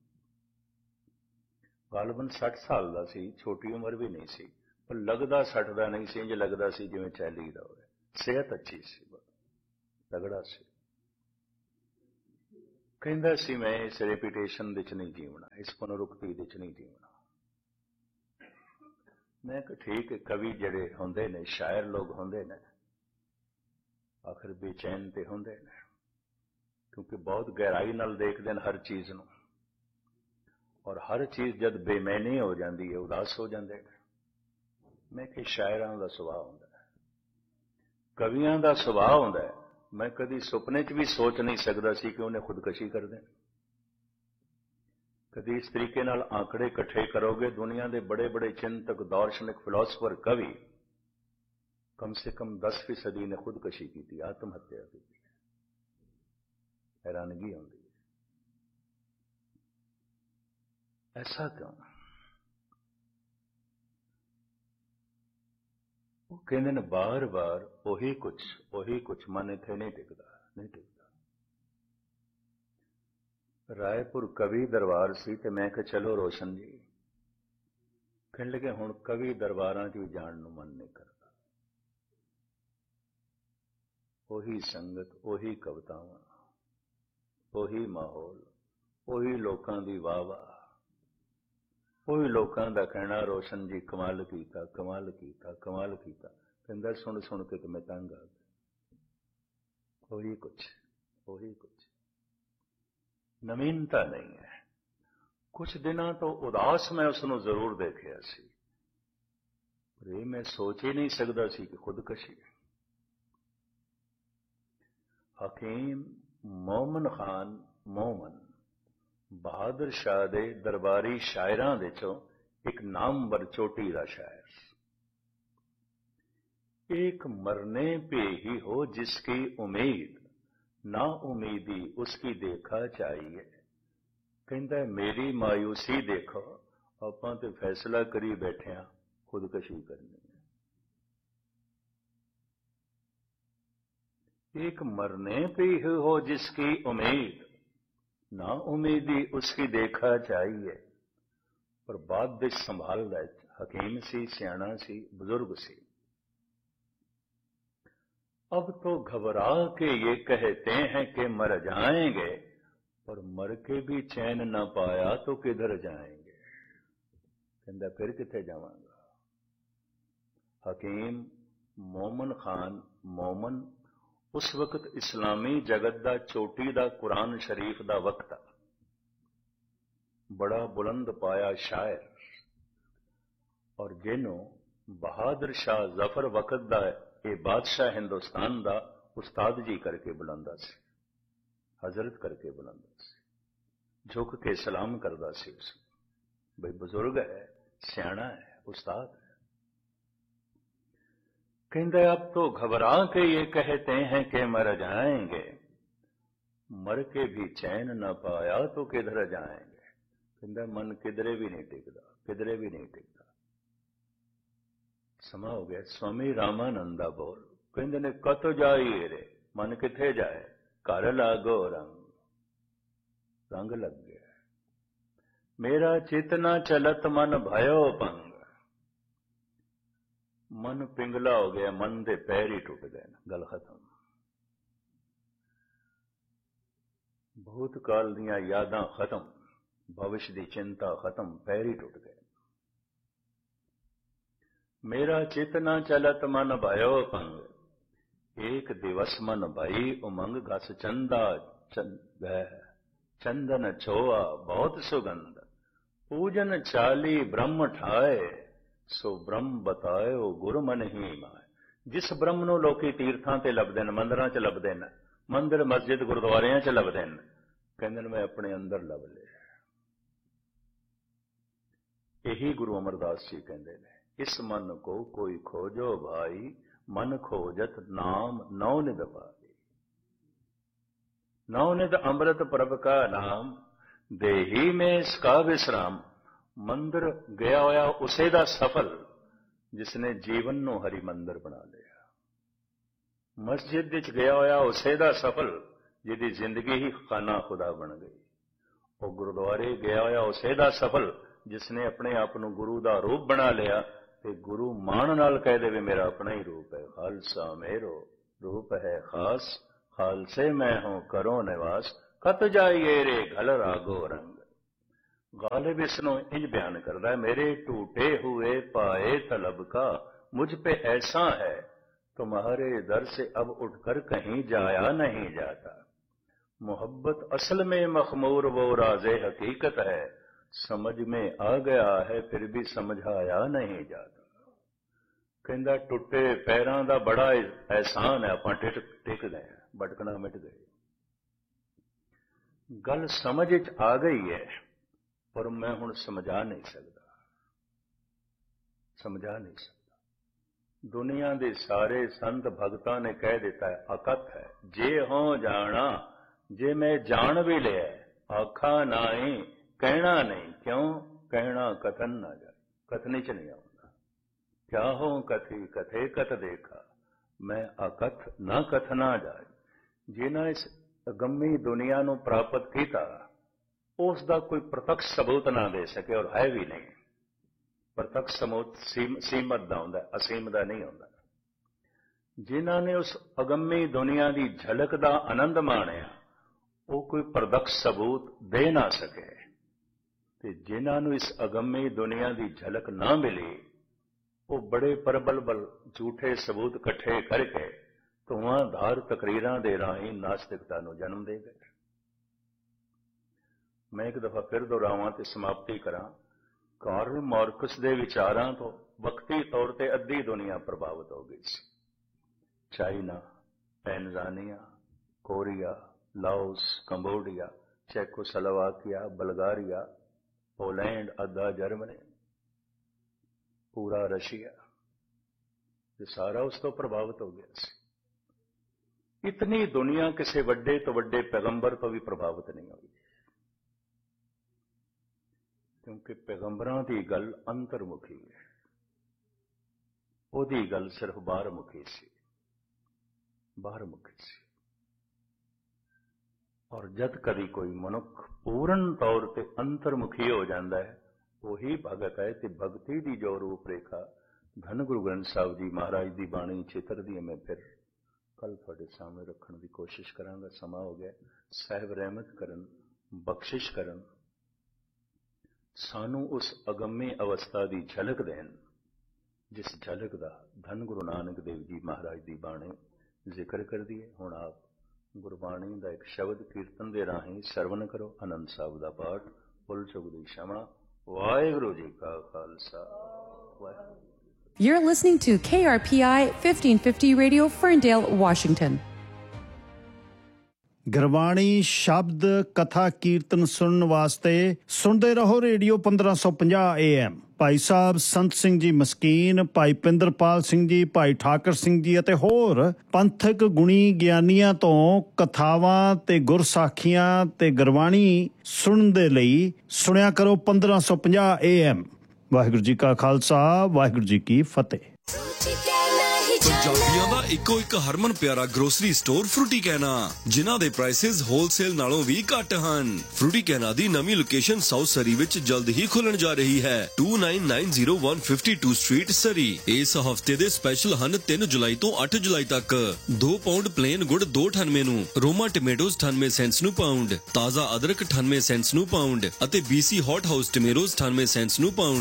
ਗਾਲਬਨ 60 ਸਾਲ ਦਾ ਸੀ, ਛੋਟੀ ਉਮਰ ਵੀ ਨਹੀਂ ਸੀ, ਪਰ ਲੱਗਦਾ 60 ਦਾ ਨਹੀਂ ਸੀ, ਇੰਜ ਲੱਗਦਾ ਸੀ ਜਿਵੇਂ 40 ਦਾ ਹੋਵੇ। ਸਿਹਤ ਅੱਛੀ ਸੀ, ਤਗੜਾ ਸੀ। ਕਹਿੰਦਾ ਸੀ ਮੈਂ ਇਸ ਰੈਪੂਟੇਸ਼ਨ ਵਿੱਚ ਨਹੀਂ ਜੀਵਣਾ, ਇਸ ਪੁਨਰੁਕਤੀ ਵਿੱਚ ਨਹੀਂ ਜੀਵਣਾ, मैं कि ठीक है, कवि जड़े होंदे ने, शायर लोग होंदे ने, आखिर बेचैन ते होंदे ने, क्योंकि बहुत गहराई नाल देखदे ने हर चीज़ नूं, और हर चीज़ जद बेमैनी हो जाती है, उदास हो जाते हैं। मैं कि शायरां दा सुभाव हुंदा है, कवियां दा सुभाव हुंदा है। मैं कदी सुपने च भी सोच नहीं सकता सी कि उन्हें खुदकशी कर दें। कदी इस तरीके नाल आंकड़े इकट्ठे करोगे, दुनिया के बड़े बड़े चिंतक, दार्शनिक, फिलोसफर, कवि कम से कम 10% ने खुदकशी की, आत्महत्या की। हैरानगी होती है, ऐसा क्यों? वो कहते हैं बार बार ओही कुछ मन इत्थे नहीं टिकता। रायपुर कवि दरबार सी ते मैं कहा चलो रोशन जी, कहने लगे हुण कवि दरबारां च भी जाण नूं मन नहीं करता। ओही संगत, ओही कवितावां, ओही माहौल, ओही लोकां दी वाह-वाह, ओही लोकां दा कहना रोशन जी कमाल कीता, कमाल कीता, कमाल कीता। कहंदा सुन सुन के तो मैं तंग आ गया। ओही कुछ नवीनता नहीं है। कुछ दिनों तो उदास मैं उसनूं जरूर देखिया सी, पर यह मैं सोच ही नहीं सकता सी कि खुदकशी। हकीम मोमन खान मोमन बहादुर शाह दे दरबारी शायरां विचों एक नामवर चोटी का शायर। एक मरने पे ही हो जिसकी उम्मीद, ना उम्मीदी उसकी देखा चाहिए। कहता मेरी मायूसी देखो, आपां ते फैसला करी बैठे हां खुदकशी करनी है। एक मरने पे ही हो जिसकी उम्मीद, ना उम्मीदी उसकी देखा चाहिए। पर बात विच संभालदा हकीम सी, सियाणा सी, बुजुर्ग सी। अब तो घबरा के ये कहते हैं कि मर जाएंगे, और मर के भी चैन न पाया तो किधर जाएंगे। कहंदा फिर किथे जावांगा। हकीम मोमन खान मोमन उस वक्त इस्लामी जगत दा चोटी दा कुरान शरीफ दा वक्त, बड़ा बुलंद पाया शायर, और जिन्हों बहादुर शाह जफर वक्त दा ये बादशाह हिंदुस्तान दा उस्ताद जी करके बुलांदा सी, हजरत करके बुलांदा सी, झुक के सलाम करदा सी उसको। भाई बुजुर्ग है, सियाणा है, उस्ताद है। कहते अब तो घबरा के ये कहते हैं कि मर जाएंगे, मर के भी चैन न पाया तो किधर जाएंगे। कहता मन किधरे भी नहीं टिकता, किधरे भी नहीं टिकता। समा हो गया। स्वामी रामानंदा बोल कहते ने कत जाइए रे, मन किथे जाए, घर लागो रंग लग गया। मेरा चित न चलत मन भयो पंग, मन पिंगला हो गया, मन दे पैर ही टुट गए। गल खत्म। भूतकाल दियां यादां खत्म, भविष्य की चिंता खत्म, पैर ही टुट गए। मेरा चित न चलत मन भयो पंग, एक दिवस मन भई उमंग। घस चंदा चंदन छोआ बहुत सुगंध, पूजन चाली ब्रह्म ठाए, सो ब्रह्म बतायो गुरु मन ही माए। जिस ब्रह्म नूं लोकी तीर्थां ते लभदे ने, मंदिरां च लभदे ने, मंदिर मस्जिद गुरुद्वारियां च लभदे ने, कहंदे ने मैं अपने अंदर लभ लिया। यही गुरु अमरदास जी कहंदे ने, इस मन को कोई खोजो भाई, मन खोजत नाम नौनिध पाई। नौनिध अमृत प्रभ का नाम, देही में इसका विश्राम। मंदिर गया होया उसे दा सफल, जिसने जीवन नूं हरि मंदिर बना लिया। मस्जिद विच गया होया उसे दा सफल, जिहदी जिंदगी ही खाना खुदा बन गई। और गुरुद्वारे गया होया उसे दा सफल, जिसने अपने आप को गुरु का रूप बना लिया। ते गुरु मान नाल कह दे भी मेरा अपना ही रूप है, खालसा मेरो रूप है खास, खालसे मैं हूं करो निवास। कत जाइए रे घल रागो रंग। गालिब इसनों इंज बयान करता है, मेरे टूटे हुए पाए तलब का मुझ पे ऐसा है, तुम्हारे दर से अब उठकर कहीं जाया नहीं जाता। मोहब्बत असल में मखमूर वो राज़े हकीकत है, समझ में आ गया है फिर भी समझाया नहीं जाता। कहंदा टुटे पैरां दा बड़ा एहसान है, आपां टिक गए, भटकना मिट गए। गल समझ च आ गई है पर मैं हुण समझा नहीं सकता। दुनिया के सारे संत भगतां ने कह दिता है अकथ है, जे हो जाना, जे मैं जान भी लिया आखा नाई कहना नहीं, क्यों कहना कथन ना जाए, कथनी च नहीं आऊंगा। क्या हो कथी कथे कथ देखा, मैं अकथ ना कथना जाए। जिन्हें इस अगम्मी दुनिया नूं प्राप्त किया उस दा कोई प्रत्यक्ष सबूत ना दे सके, और है भी नहीं। प्रत्यक्ष सबूत सीमत दा हुंदा, असीम दा नहीं हुंदा। जिन्हां ने उस अगम्मी दुनिया की झलक का आनंद माणिया वो कोई प्रत्यक्ष सबूत दे ना सके, ते जिन्हां नूं इस अगम्मी दुनिया की झलक ना मिली वो बड़े प्रबल झूठे सबूत इकट्ठे करके धुआंधार तकरीरां दे राहीं नास्तिकता नूं जन्म दे गए। मैं एक दफा फिर दोहरावां ते समाप्ति करां, कार्ल मार्क्स दे विचारां तो वक्ती तौर ते अद्धी दुनिया प्रभावित हो गई सी। China, Tanzania, Korea, Laos, Cambodia, Czechoslovakia, Bulgaria, Poland, अद्धा जर्मनी, पूरा रशिया, ये सारा उस तो प्रभावित हो गया सी। इतनी दुनिया किसी वड्डे तो वड्डे पैगंबर तो भी प्रभावित नहीं हुई, क्योंकि पैगंबरां दी गल अंतर्मुखी है, ओदी गल सिर्फ बाहरमुखी सी। और जद कभी कोई मनुख पूर्ण तौर पर अंतर्मुखी हो जाता है वही भगत है। ते भगती की जो रूपरेखा धन गुरु ग्रंथ साहिब जी महाराज की बाणी चित्र दी मैं फिर कल तुहाडे सामने रखने की कोशिश करांगा। समा हो गया। साहिब रहमत करन, बख्शिश करन, सानू उस अगम्य अवस्था की झलक देन जिस झलक का धन गुरु नानक देव जी महाराज की बाणी जिक्र कर दिए। हुण आप गुरबाणी का एक शब्द कीर्तन दे राहीं सरवण करो। आनंद साहब का पाठ, भुल चुक दी क्षमा। वाहिगुरू जी का Khalsa, Waheguru. You're listening to KRPI 1550 Radio, Ferndale, Washington. Gurbani ਸ਼ਬਦ ਕਥਾ ਕੀਰਤਨ ਸੁਣਨ ਵਾਸਤੇ ਸੁਣਦੇ ਰਹੋ ਰੇਡੀਓ 1550 AM। ਭਾਈ ਸਾਹਿਬ ਸੰਤ ਸਿੰਘ ਜੀ ਮਸਕੀਨ, ਭਾਈ ਪਿੰਦਰਪਾਲ ਸਿੰਘ ਜੀ, ਭਾਈ ਠਾਕਰ ਸਿੰਘ ਜੀ ਅਤੇ ਹੋਰ ਪੰਥਕ ਗੁਣੀ ਗਿਆਨੀਆਂ ਤੋਂ ਕਥਾਵਾਂ ਤੇ ਗੁਰਸਾਖੀਆਂ ਤੇ ਗੁਰਬਾਣੀ ਸੁਣਨ ਦੇ ਲਈ ਸੁਣਿਆ ਕਰੋ 1550 AM। ਵਾਹਿਗੁਰੂ ਜੀ ਕਾ ਖਾਲਸਾ, ਵਾਹਿਗੁਰੂ ਜੀ ਕੀ ਫਤਿਹ। ਪੰਜਾਬੀਆਂ ਦਾ ਇੱਕੋ ਇੱਕ ਹਰਮਨ ਪਿਆਰਾ ਗਰੋਸਰੀ ਸਟੋਰ ਫਰੂਟੀ ਕਹਿਣਾ, ਜਿਨ੍ਹਾਂ ਦੇ ਪ੍ਰਾਈਸਿਸ ਹੋਲਸੇਲ ਨਾਲੋਂ ਵੀ ਘੱਟ ਹਨ। ਫਰੂਟੀ ਕਹਿਣਾ ਦੀ ਨਵੀਂ ਲੋਕੇਸ਼ਨ ਸਾਊਥ ਸਰੀ ਵਿੱਚ ਜਲਦ ਹੀ ਖੁੱਲਣ ਜਾ ਰਹੀ ਹੈ। 2990 ਸਟਰੀਟ ਸਰੀ। ਇਸ ਹਫਤੇ ਦੇ ਸਪੈਸ਼ਲ ਹਨ 3 ਜੁਲਾਈ ਤੋਂ 8 ਜੁਲਾਈ ਤੱਕ 2 ਪਾਉਂਡ ਪਲੇਨ ਗੁੜ 2.98 ਨੂੰ, ਰੋਮਾ ਟਮੈਟੋਜ਼ 98 ਸੈਂਟਸ ਨੂੰ ਪਾਉਂਡ, ਤਾਜ਼ਾ ਅਦਰਕ 98 ਸੈਂਟਸ ਨੂੰ ਪਾਉਂਡ ਅਤੇ BC ਹੌਟ ਹਾਊਸ ਟਮੈਟੋਜ਼ 98 ਸੈਂਟਸ ਨੂੰ pound.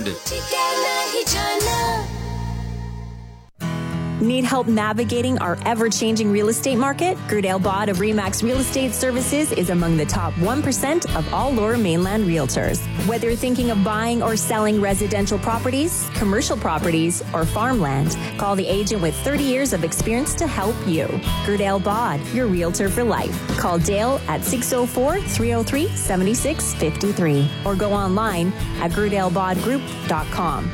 Need help navigating our ever-changing real estate market? Gerdale Bod of RE/MAX Real Estate Services is among the top 1% of all Lower Mainland realtors. Whether you're thinking of buying or selling residential properties, commercial properties, or farmland, call the agent with 30 years of experience to help you. Gerdale Bod, your realtor for life. Call Dale at 604-303-7653 or go online at GerdaleBodGroup.com.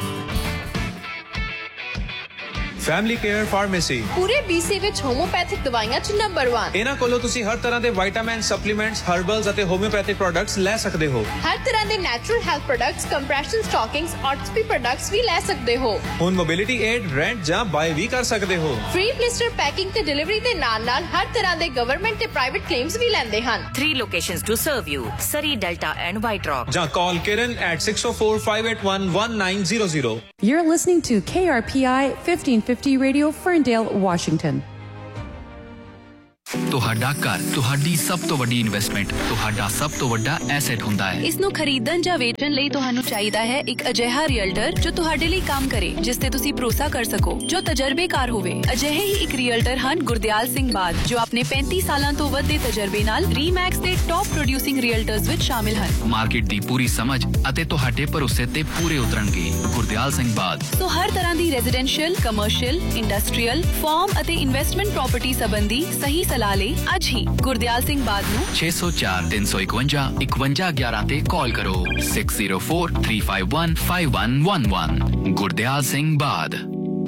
Family care pharmacy ਪੂਰੇ BC ਵਿੱਚ homeopathic ਦਵਾਈਆਂ 'ਚ number 1। ਇਹਨਾਂ ਕੋਲੋਂ ਤੁਸੀਂ ਹਰ ਤਰ੍ਹਾਂ ਦੇ vitamin, supplements, ਹਰਬਲਸ ਅਤੇ ਹੋਮਿਓਪੈਥਿਕ ਪ੍ਰੋਡਕਟਸ ਲੈ ਸਕਦੇ ਹੋ। ਹਰ ਤਰ੍ਹਾਂ ਦੇ natural health products, compression ਸਟਾਕਿੰਗਸ, ਆਰਥੋਪੀ products ਵੀ ਲੈ ਸਕਦੇ ਹੋ। ਹੁਣ ਮੋਬਿਲਿਟੀ ਏਡ, ਰੈਂਟ ਜਾਂ ਬਾਏ ਵੀ ਕਰ ਸਕਦੇ ਹੋ। ਫ੍ਰੀ ਬਲਿਸਟਰ ਪੈਕਿੰਗ ਤੇ ਡਿਲੀਵਰੀ ਦੇ ਨਾਲ-ਨਾਲ ਹਰ ਤਰ੍ਹਾਂ ਦੇ ਗਵਰਨਮੈਂਟ ਤੇ ਪ੍ਰਾਈਵੇਟ ਕਲੇਮਸ ਵੀ ਲੈਂਦੇ ਹਨ। 3 locations to serve you: Surrey, Delta and White Rock. ਜਾਂ ਕਾਲ ਕਿਰਨ at 604-581-1900. You're listening to KRPI 1550 Radio, Ferndale, Washington. ਤੁਹਾਡਾ ਘਰ ਤੁਹਾਡੀ ਸਭ ਤੋਂ ਵੱਡੀ ਇਨਵੈਸਟਮੈਂਟ, ਤੁਹਾਡਾ ਸਭ ਤੋਂ ਵੱਡਾ ਐਸੈਟ ਹੁੰਦਾ ਹੈ। ਇਸ ਨੂੰ ਖਰੀਦਣ ਜਾਂ ਵੇਚਣ ਲਈ ਤੁਹਾਨੂੰ ਚਾਹੀਦਾ ਹੈ ਇੱਕ ਅਜਿਹਾ ਰੀਅਲਟਰ ਜੋ ਤੁਹਾਡੇ ਲਈ ਕੰਮ ਕਰੇ, ਜਿਸ ਤੇ ਤੁਸੀਂ ਭਰੋਸਾ ਕਰ ਸਕੋ, ਜੋ ਤਜਰਬੇਕਾਰ ਹੋਵੇ। ਅਜਿਹੇ ਹੀ ਇੱਕ ਰੀਅਲਟਰ ਹਨ ਗੁਰਦਿਆਲ ਸਿੰਘ ਬਾਦ, ਜੋ ਆਪਣੇ 35 ਸਾਲਾਂ ਤੋਂ ਵੱਧ ਦੇ ਤਜਰਬੇ ਨਾਲ ਰੀਮੈਕਸ ਦੇ ਟੌਪ ਪ੍ਰੋਡਿਊਸਿੰਗ ਰੀਅਲਟਰਸ ਵਿੱਚ ਸ਼ਾਮਿਲ ਹਨ। ਮਾਰਕੀਟ ਦੀ ਪੂਰੀ ਸਮਝ ਅਤੇ ਤੁਹਾਡੇ ਭਰੋਸੇ ਤੇ ਪੂਰੇ ਉਤਰਨਗੇ। ਗੁਰਦਿਆਲ ਸਿੰਘ ਬਾਦ। ਸੋ ਹਰ ਤਰ੍ਹਾਂ ਦੀ ਰੈਜ਼ੀਡੈਂਸ਼ੀਅਲ, ਕਮਰਸ਼ੀਅਲ, ਇੰਡਸਟਰੀਅਲ, ਫਾਰਮ ਅਤੇ ਇਨਵੈਸਟਮੈਂਟ ਪ੍ਰਾਪਰਟੀ ਸੰਬੰਧੀ ਸਹੀ ਸਲਾਹ ਲਈ ਅੱਜ ਹੀ ਗੁਰਦਿਆਲ ਸਿੰਘ ਬਾਦ ਨੂੰ 604 351 5111 ਤੇ ਕਾਲ ਕਰੋ। 6043515111 ਗੁਰਦਿਆਲ ਸਿੰਘ ਬਾਦ।